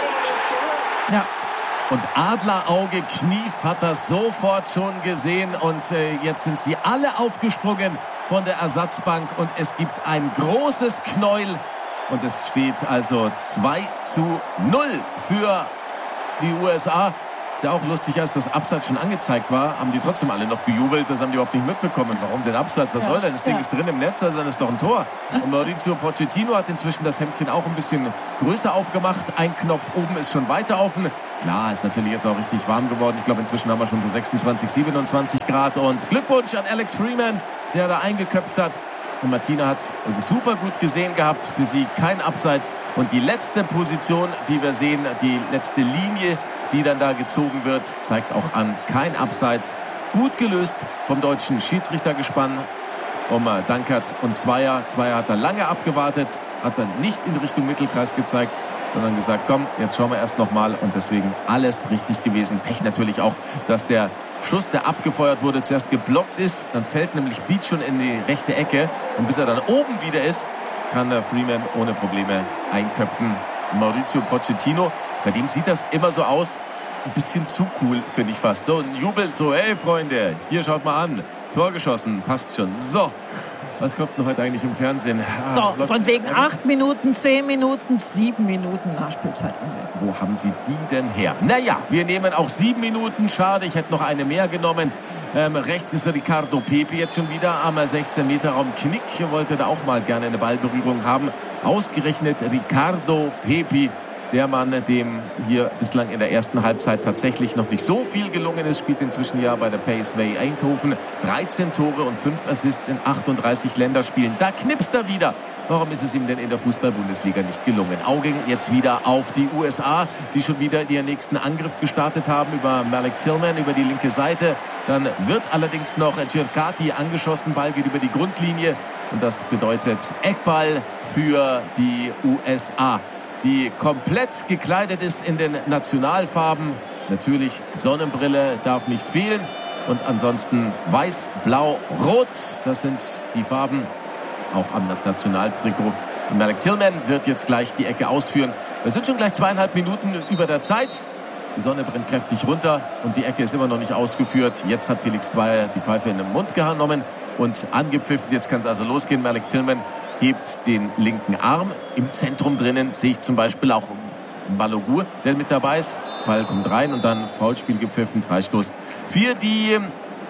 Ja. Und Adlerauge Knief hat das sofort schon gesehen und äh, jetzt sind sie alle aufgesprungen von der Ersatzbank und es gibt ein großes Knäuel und es steht also zwei zu null für die U S A. Ist ja auch lustig, als das Abseits schon angezeigt war, haben die trotzdem alle noch gejubelt. Das haben die überhaupt nicht mitbekommen. Warum denn Abseits? Was ja, soll denn? Das Ding ja. ist drin im Netz, also dann ist doch ein Tor. Und Mauricio Pochettino hat inzwischen das Hemdchen auch ein bisschen größer aufgemacht. Ein Knopf oben ist schon weiter offen. Klar, ist natürlich jetzt auch richtig warm geworden. Ich glaube, inzwischen haben wir schon so sechsundzwanzig, siebenundzwanzig Grad. Und Glückwunsch an Alex Freeman, der da eingeköpft hat. Und Martina hat super gut gesehen gehabt. Für sie kein Abseits. Und die letzte Position, die wir sehen, die letzte Linie, die dann da gezogen wird, zeigt auch an, kein Abseits. Gut gelöst vom deutschen Schiedsrichtergespann. Um Dankert und Zweier. Zweier hat er lange abgewartet, hat dann nicht in Richtung Mittelkreis gezeigt, sondern gesagt, komm, jetzt schauen wir erst nochmal. Und deswegen alles richtig gewesen. Pech natürlich auch, dass der Schuss, der abgefeuert wurde, zuerst geblockt ist. Dann fällt nämlich Beat schon in die rechte Ecke. Und bis er dann oben wieder ist, kann der Freeman ohne Probleme einköpfen. Mauricio Pochettino, bei dem sieht das immer so aus, ein bisschen zu cool, finde ich fast. So ein Jubel, so, hey Freunde, hier schaut mal an, Tor geschossen, passt schon. So, was kommt denn heute eigentlich im Fernsehen? Ah, so, von wegen acht Minuten, zehn Minuten, sieben Minuten Nachspielzeit. Wo haben Sie die denn her? Naja, wir nehmen auch sieben Minuten, schade, ich hätte noch eine mehr genommen. Ähm, rechts ist der Ricardo Pepi jetzt schon wieder am sechzehn Meter Raum. Knick wollte da auch mal gerne eine Ballberührung haben. Ausgerechnet Ricardo Pepi, der Mann, dem hier bislang in der ersten Halbzeit tatsächlich noch nicht so viel gelungen ist, spielt inzwischen ja bei der Paceway Eindhoven. dreizehn Tore und fünf Assists in achtunddreißig Länderspielen. Da knipst er wieder. Warum ist es ihm denn in der Fußball-Bundesliga nicht gelungen? Augen jetzt wieder auf die U S A, die schon wieder ihren nächsten Angriff gestartet haben über Malik Tillman, über die linke Seite. Dann wird allerdings noch Circati angeschossen. Ball geht über die Grundlinie. Und das bedeutet Eckball für die U S A, die komplett gekleidet ist in den Nationalfarben. Natürlich Sonnenbrille darf nicht fehlen. Und ansonsten weiß, blau, rot. Das sind die Farben auch am Nationaltrikot. Und Malik Tillman wird jetzt gleich die Ecke ausführen. Wir sind schon gleich zweieinhalb Minuten über der Zeit. Die Sonne brennt kräftig runter und die Ecke ist immer noch nicht ausgeführt. Jetzt hat Felix Zweier die Pfeife in den Mund genommen und angepfiffen. Jetzt kann es also losgehen. Malik Tillman hebt den linken Arm. Im Zentrum drinnen sehe ich zum Beispiel auch Balogun, der mit dabei ist. Ball kommt rein und dann Foulspiel gepfiffen, Freistoß für die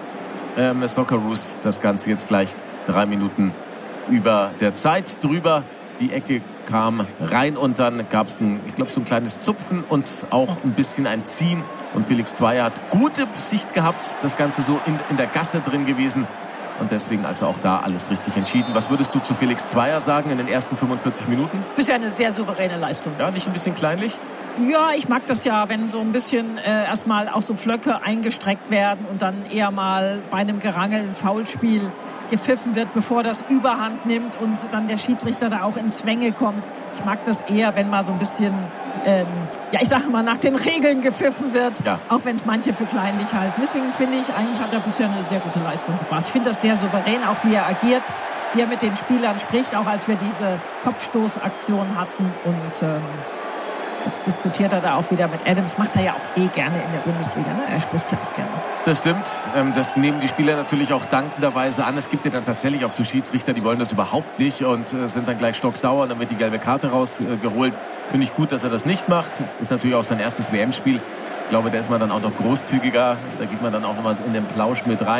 ähm, Socceroos. Das Ganze jetzt gleich drei Minuten über der Zeit drüber. Die Ecke kam rein und dann gab es, ich glaube, so ein kleines Zupfen und auch ein bisschen ein Ziehen. Und Felix Zweier hat gute Sicht gehabt, das Ganze so in, in der Gasse drin gewesen. Und deswegen also auch da alles richtig entschieden. Was würdest du zu Felix Zweier sagen in den ersten fünfundvierzig Minuten? Bisher eine sehr souveräne Leistung. Ja, nicht ein bisschen kleinlich? Ja, ich mag das ja, wenn so ein bisschen äh, erstmal auch so Pflöcke eingestreckt werden und dann eher mal bei einem Gerangel ein Foulspiel gepfiffen wird, bevor das Überhand nimmt und dann der Schiedsrichter da auch in Zwänge kommt. Ich mag das eher, wenn mal so ein bisschen, ähm, ja, ich sage mal, nach den Regeln gepfiffen wird, ja. Auch wenn es manche für kleinlich halten. Deswegen finde ich, eigentlich hat er bisher eine sehr gute Leistung gebracht. Ich finde das sehr souverän, auch wie er agiert, wie er mit den Spielern spricht, auch als wir diese Kopfstoßaktion hatten und ähm, jetzt diskutiert er da auch wieder mit Adams. Macht er ja auch eh gerne in der Bundesliga. Ne? Er spricht ja auch gerne. Das stimmt. Das nehmen die Spieler natürlich auch dankenderweise an. Es gibt ja dann tatsächlich auch so Schiedsrichter, die wollen das überhaupt nicht und sind dann gleich stocksauer. Dann wird die gelbe Karte rausgeholt. Finde ich gut, dass er das nicht macht. Ist natürlich auch sein erstes W M-Spiel. Ich glaube, da ist man dann auch noch großzügiger. Da geht man dann auch nochmal in den Plausch mit rein.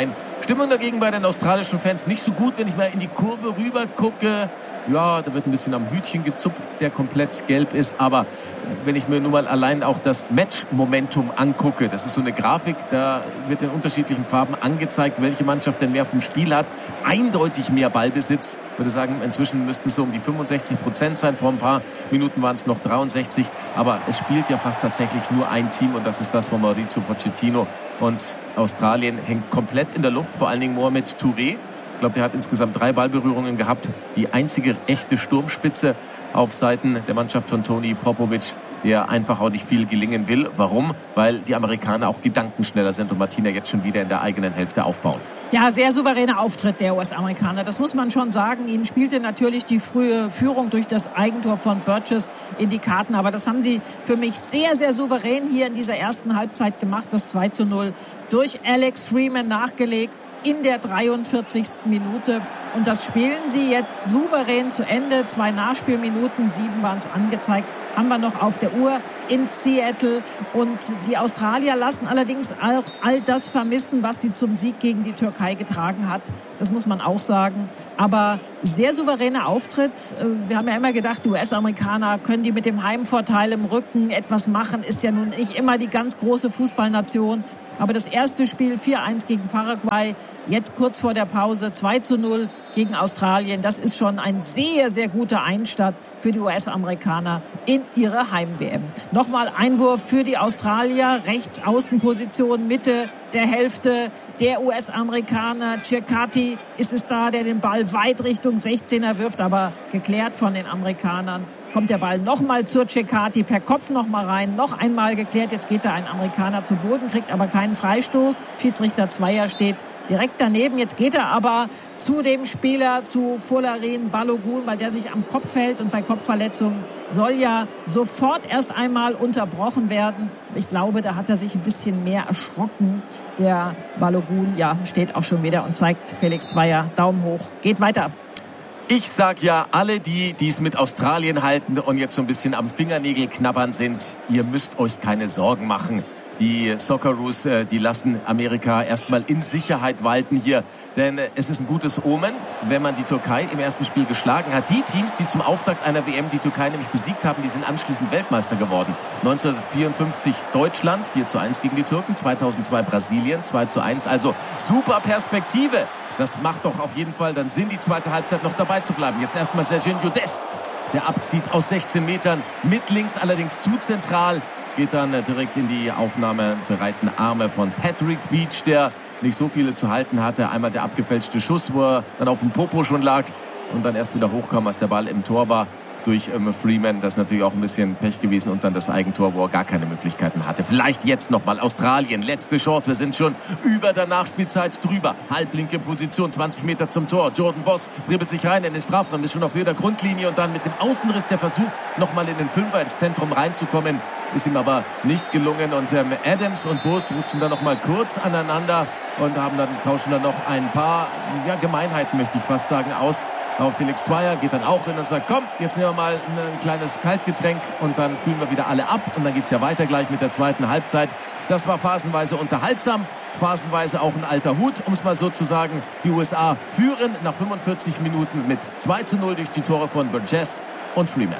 Stimmung dagegen bei den australischen Fans nicht so gut, wenn ich mal in die Kurve rüber gucke. Ja, da wird ein bisschen am Hütchen gezupft, der komplett gelb ist. Aber wenn ich mir nur mal allein auch das Match-Momentum angucke, das ist so eine Grafik, da wird in unterschiedlichen Farben angezeigt, welche Mannschaft denn mehr vom Spiel hat. Eindeutig mehr Ballbesitz. Ich würde sagen, inzwischen müssten es so um die fünfundsechzig Prozent sein. Vor ein paar Minuten waren es noch dreiundsechzig. Aber es spielt ja fast tatsächlich nur ein Team und das ist das von Mauricio Pochettino. Und Australien hängt komplett in der Luft, vor allen Dingen Mohamed Touré. Ich glaube, der hat insgesamt drei Ballberührungen gehabt. Die einzige echte Sturmspitze auf Seiten der Mannschaft von Tony Popovic, der einfach auch nicht viel gelingen will. Warum? Weil die Amerikaner auch gedankenschneller sind und Martina jetzt schon wieder in der eigenen Hälfte aufbaut. Ja, sehr souveräner Auftritt der U S-Amerikaner. Das muss man schon sagen. Ihnen spielte natürlich die frühe Führung durch das Eigentor von Burgess in die Karten. Aber das haben sie für mich sehr, sehr souverän hier in dieser ersten Halbzeit gemacht. Das zwei zu null durch Alex Freeman nachgelegt in der dreiundvierzigsten Minute. Und das spielen sie jetzt souverän zu Ende. Zwei Nachspielminuten, sieben waren es angezeigt, haben wir noch auf der Uhr in Seattle. Und die Australier lassen allerdings auch all das vermissen, was sie zum Sieg gegen die Türkei getragen hat. Das muss man auch sagen. Aber sehr souveräner Auftritt. Wir haben ja immer gedacht, die U S-Amerikaner können die mit dem Heimvorteil im Rücken etwas machen. Ist ja nun nicht immer die ganz große Fußballnation. Aber das erste Spiel vier eins gegen Paraguay, jetzt kurz vor der Pause zwei zu null gegen Australien. Das ist schon ein sehr, sehr guter Einstand für die U S-Amerikaner in ihre Heim-W M. Nochmal Einwurf für die Australier, rechts Außenposition, Mitte der Hälfte der U S-Amerikaner. Circati ist es da, der den Ball weit Richtung sechzehner wirft, aber geklärt von den Amerikanern. Kommt der Ball nochmal zur Circati, per Kopf nochmal rein, noch einmal geklärt. Jetzt geht da ein Amerikaner zu Boden, kriegt aber keinen Freistoß. Schiedsrichter Zweier steht direkt daneben. Jetzt geht er aber zu dem Spieler, zu Folarin Balogun, weil der sich am Kopf hält. Und bei Kopfverletzungen soll ja sofort erst einmal unterbrochen werden. Ich glaube, da hat er sich ein bisschen mehr erschrocken. Der Balogun, ja, steht auch schon wieder und zeigt Felix Zweier Daumen hoch. Geht weiter. Ich sag ja, alle die, die es mit Australien halten und jetzt so ein bisschen am Fingernägel knabbern sind, ihr müsst euch keine Sorgen machen. Die Socceroos, die lassen Amerika erstmal in Sicherheit walten hier. Denn es ist ein gutes Omen, wenn man die Türkei im ersten Spiel geschlagen hat. Die Teams, die zum Auftakt einer W M die Türkei nämlich besiegt haben, die sind anschließend Weltmeister geworden. neunzehnhundertvierundfünfzig Deutschland, vier zu eins gegen die Türken. zweitausendzwei Brasilien, zwei zu eins. Also super Perspektive. Das macht doch auf jeden Fall dann Sinn, die zweite Halbzeit noch dabei zu bleiben. Jetzt erstmal Sergiño Dest, der abzieht aus sechzehn Metern, mit links allerdings zu zentral. Geht dann direkt in die aufnahmebereiten Arme von Patrick Beach, der nicht so viele zu halten hatte. Einmal der abgefälschte Schuss, wo er dann auf dem Popo schon lag und dann erst wieder hochkam, als der Ball im Tor war. Durch ähm, Freeman, das ist natürlich auch ein bisschen Pech gewesen und dann das Eigentor, wo er gar keine Möglichkeiten hatte. Vielleicht jetzt nochmal Australien, letzte Chance, wir sind schon über der Nachspielzeit drüber. Halblinke Position, zwanzig Meter zum Tor. Jordan Boss dribbelt sich rein in den Strafraum, ist schon auf jeder Grundlinie und dann mit dem Außenriss der Versuch, nochmal in den Fünfer ins Zentrum reinzukommen, ist ihm aber nicht gelungen und ähm, Adams und Boss rutschen dann nochmal kurz aneinander und haben dann, tauschen dann noch ein paar ja, Gemeinheiten, möchte ich fast sagen, aus. Aber Felix Zweier geht dann auch hin und sagt, komm, jetzt nehmen wir mal ein kleines Kaltgetränk und dann kühlen wir wieder alle ab. Und dann geht's ja weiter gleich mit der zweiten Halbzeit. Das war phasenweise unterhaltsam, phasenweise auch ein alter Hut, um es mal so zu sagen. Die U S A führen nach fünfundvierzig Minuten mit zwei zu null durch die Tore von Burgess und Freeman.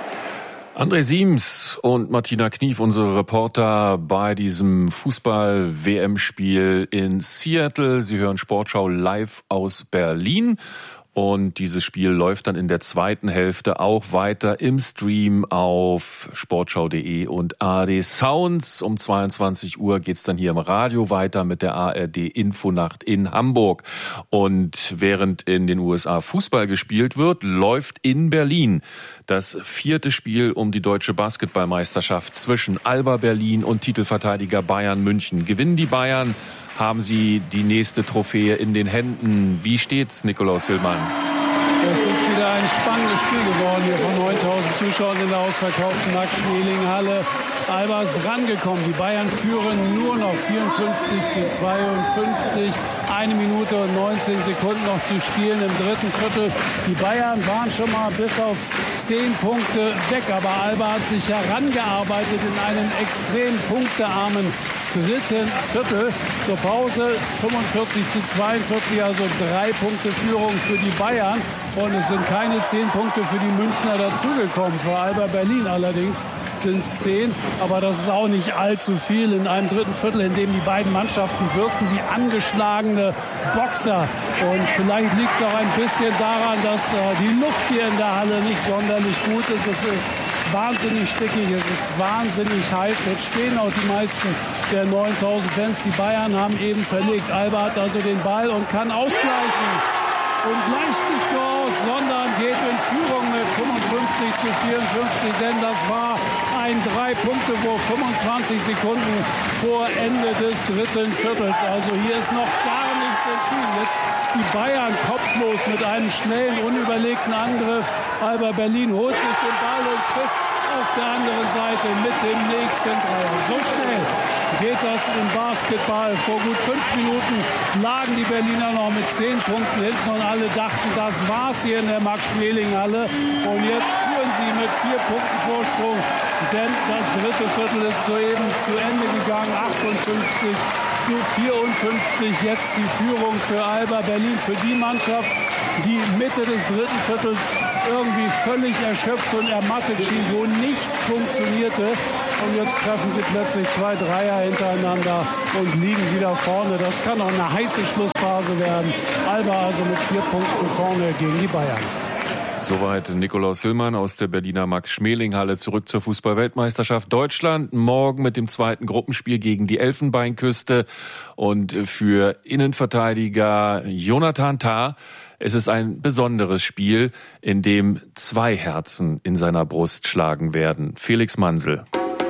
André Siems und Martina Knief, unsere Reporter bei diesem Fußball-W M-Spiel in Seattle. Sie hören Sportschau live aus Berlin. Und dieses Spiel läuft dann in der zweiten Hälfte auch weiter im Stream auf sportschau punkt de und A R D Sounds. Um zweiundzwanzig Uhr geht's dann hier im Radio weiter mit der A R D Infonacht in Hamburg. Und während in den U S A Fußball gespielt wird, läuft in Berlin das vierte Spiel um die deutsche Basketballmeisterschaft zwischen Alba Berlin und Titelverteidiger Bayern München. Gewinnen die Bayern, haben sie die nächste Trophäe in den Händen. Wie steht's, Nikolaus Hillmann? Es ist wieder ein spannendes Spiel geworden hier von neuntausend Zuschauern in der ausverkauften Max-Schmeling-Halle. Alba ist rangekommen. Die Bayern führen nur noch vierundfünfzig zu zweiundfünfzig. Eine Minute und neunzehn Sekunden noch zu spielen im dritten Viertel. Die Bayern waren schon mal bis auf zehn Punkte weg. Aber Alba hat sich herangearbeitet in einen extrem punktearmen dritten Viertel. Zur Pause fünfundvierzig zu zweiundvierzig, also drei Punkte Führung für die Bayern. Und es sind keine zehn Punkte für die Münchner dazugekommen. Für Alba Berlin allerdings sind es zehn. Aber das ist auch nicht allzu viel in einem dritten Viertel, in dem die beiden Mannschaften wirkten wie angeschlagene Boxer. Und vielleicht liegt es auch ein bisschen daran, dass äh, die Luft hier in der Halle nicht sonderlich gut ist. Es ist wahnsinnig stickig, es ist wahnsinnig heiß. Jetzt stehen auch die meisten der neuntausend Fans. Die Bayern haben eben verlegt. Alba hat also den Ball und kann ausgleichen. Und gleicht nicht nur aus, sondern geht in Führung mit fünfundfünfzig zu vierundfünfzig. Denn das war ein Drei-Punkte-Wurf, fünfundzwanzig Sekunden vor Ende des dritten Viertels. Also hier ist noch gar nichts entschieden. Jetzt die Bayern kopflos mit einem schnellen, unüberlegten Angriff. Alba Berlin holt sich den Ball und trifft auf der anderen Seite mit dem nächsten Dreier. So schnell geht das im Basketball. Vor gut fünf Minuten lagen die Berliner noch mit zehn Punkten hinten und alle dachten, das war's hier in der Max-Schmeling-Halle. Und jetzt führen sie mit vier Punkten Vorsprung, denn das dritte Viertel ist soeben zu Ende gegangen. achtundfünfzig zu vierundfünfzig. Jetzt die Führung für Alba Berlin, für die Mannschaft, die Mitte des dritten Viertels irgendwie völlig erschöpft und ermattet schien, wo nichts funktionierte. Und jetzt treffen sie plötzlich zwei Dreier hintereinander und liegen wieder vorne. Das kann auch eine heiße Schlussphase werden. Alba also mit vier Punkten vorne gegen die Bayern. Soweit Nikolaus Hillmann aus der Berliner Max-Schmeling-Halle. Zurück zur Fußball-Weltmeisterschaft Deutschland. Morgen mit dem zweiten Gruppenspiel gegen die Elfenbeinküste. Und für Innenverteidiger Jonathan Tah es ist ein besonderes Spiel, in dem zwei Herzen in seiner Brust schlagen werden. Felix Mansel.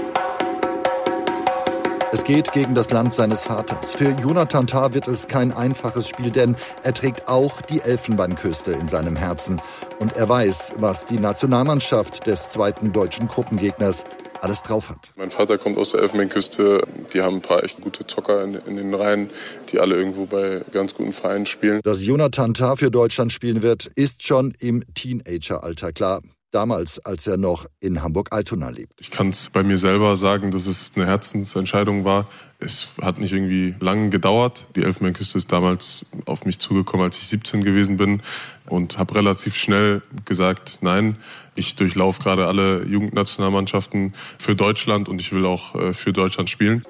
Es geht gegen das Land seines Vaters. Für Jonathan Tah wird es kein einfaches Spiel, denn er trägt auch die Elfenbeinküste in seinem Herzen. Und er weiß, was die Nationalmannschaft des zweiten deutschen Gruppengegners alles drauf hat. Mein Vater kommt aus der Elfenbeinküste. Die haben ein paar echt gute Zocker in, in den Reihen, die alle irgendwo bei ganz guten Vereinen spielen. Dass Jonathan Tah für Deutschland spielen wird, ist schon im Teenageralter klar. Damals, als er noch in Hamburg-Altona lebt. Ich kann es bei mir selber sagen, dass es eine Herzensentscheidung war. Es hat nicht irgendwie lange gedauert. Die Elfenbeinküste ist damals auf mich zugekommen, als ich siebzehn gewesen bin und habe relativ schnell gesagt, nein, ich durchlaufe gerade alle Jugendnationalmannschaften für Deutschland und ich will auch für Deutschland spielen.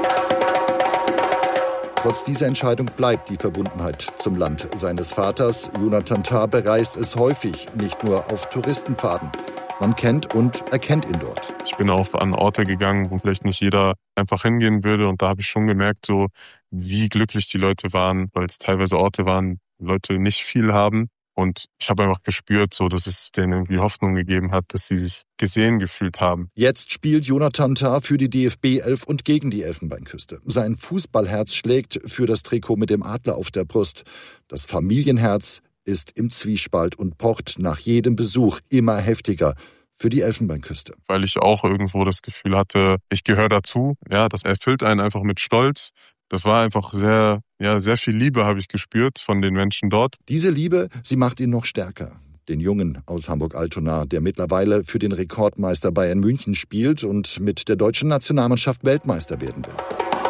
Trotz dieser Entscheidung bleibt die Verbundenheit zum Land seines Vaters. Jonathan Tah bereist es häufig, nicht nur auf Touristenpfaden. Man kennt und erkennt ihn dort. Ich bin auch an Orte gegangen, wo vielleicht nicht jeder einfach hingehen würde. Und da habe ich schon gemerkt, so wie glücklich die Leute waren, weil es teilweise Orte waren, wo Leute nicht viel haben. Und ich habe einfach gespürt, so, dass es denen irgendwie Hoffnung gegeben hat, dass sie sich gesehen gefühlt haben. Jetzt spielt Jonathan Tah für die D F B elf und gegen die Elfenbeinküste. Sein Fußballherz schlägt für das Trikot mit dem Adler auf der Brust. Das Familienherz ist im Zwiespalt und pocht nach jedem Besuch immer heftiger für die Elfenbeinküste. Weil ich auch irgendwo das Gefühl hatte, ich gehöre dazu. Ja, das erfüllt einen einfach mit Stolz. Das war einfach sehr, ja, sehr viel Liebe habe ich gespürt von den Menschen dort. Diese Liebe, sie macht ihn noch stärker. Den Jungen aus Hamburg-Altona, der mittlerweile für den Rekordmeister Bayern München spielt und mit der deutschen Nationalmannschaft Weltmeister werden will.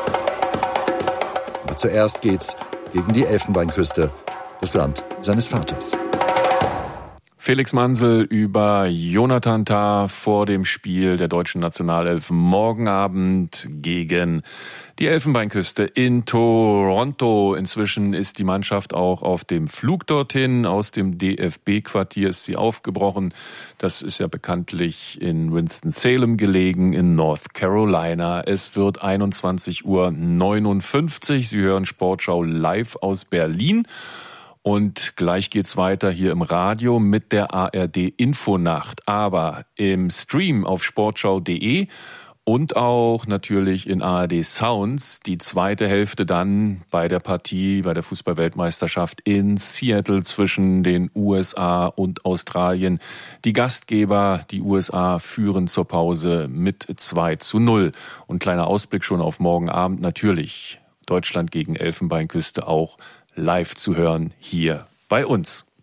Aber zuerst geht's gegen die Elfenbeinküste, das Land seines Vaters. Felix Mansel über Jonathan Tah vor dem Spiel der deutschen Nationalelf morgen Abend gegen die Elfenbeinküste in Toronto. Inzwischen ist die Mannschaft auch auf dem Flug dorthin. Aus dem D F B-Quartier ist sie aufgebrochen. Das ist ja bekanntlich in Winston-Salem gelegen, in North Carolina. Es wird einundzwanzig Uhr neunundfünfzig. Sie hören Sportschau live aus Berlin. Und gleich geht's weiter hier im Radio mit der A R D-Infonacht. Aber im Stream auf sportschau punkt de und auch natürlich in A R D Sounds die zweite Hälfte dann bei der Partie, bei der Fußball-Weltmeisterschaft in Seattle zwischen den U S A und Australien. Die Gastgeber, die U S A, führen zur Pause mit zwei zu null. Und kleiner Ausblick schon auf morgen Abend natürlich. Deutschland gegen Elfenbeinküste auch live zu hören hier bei uns.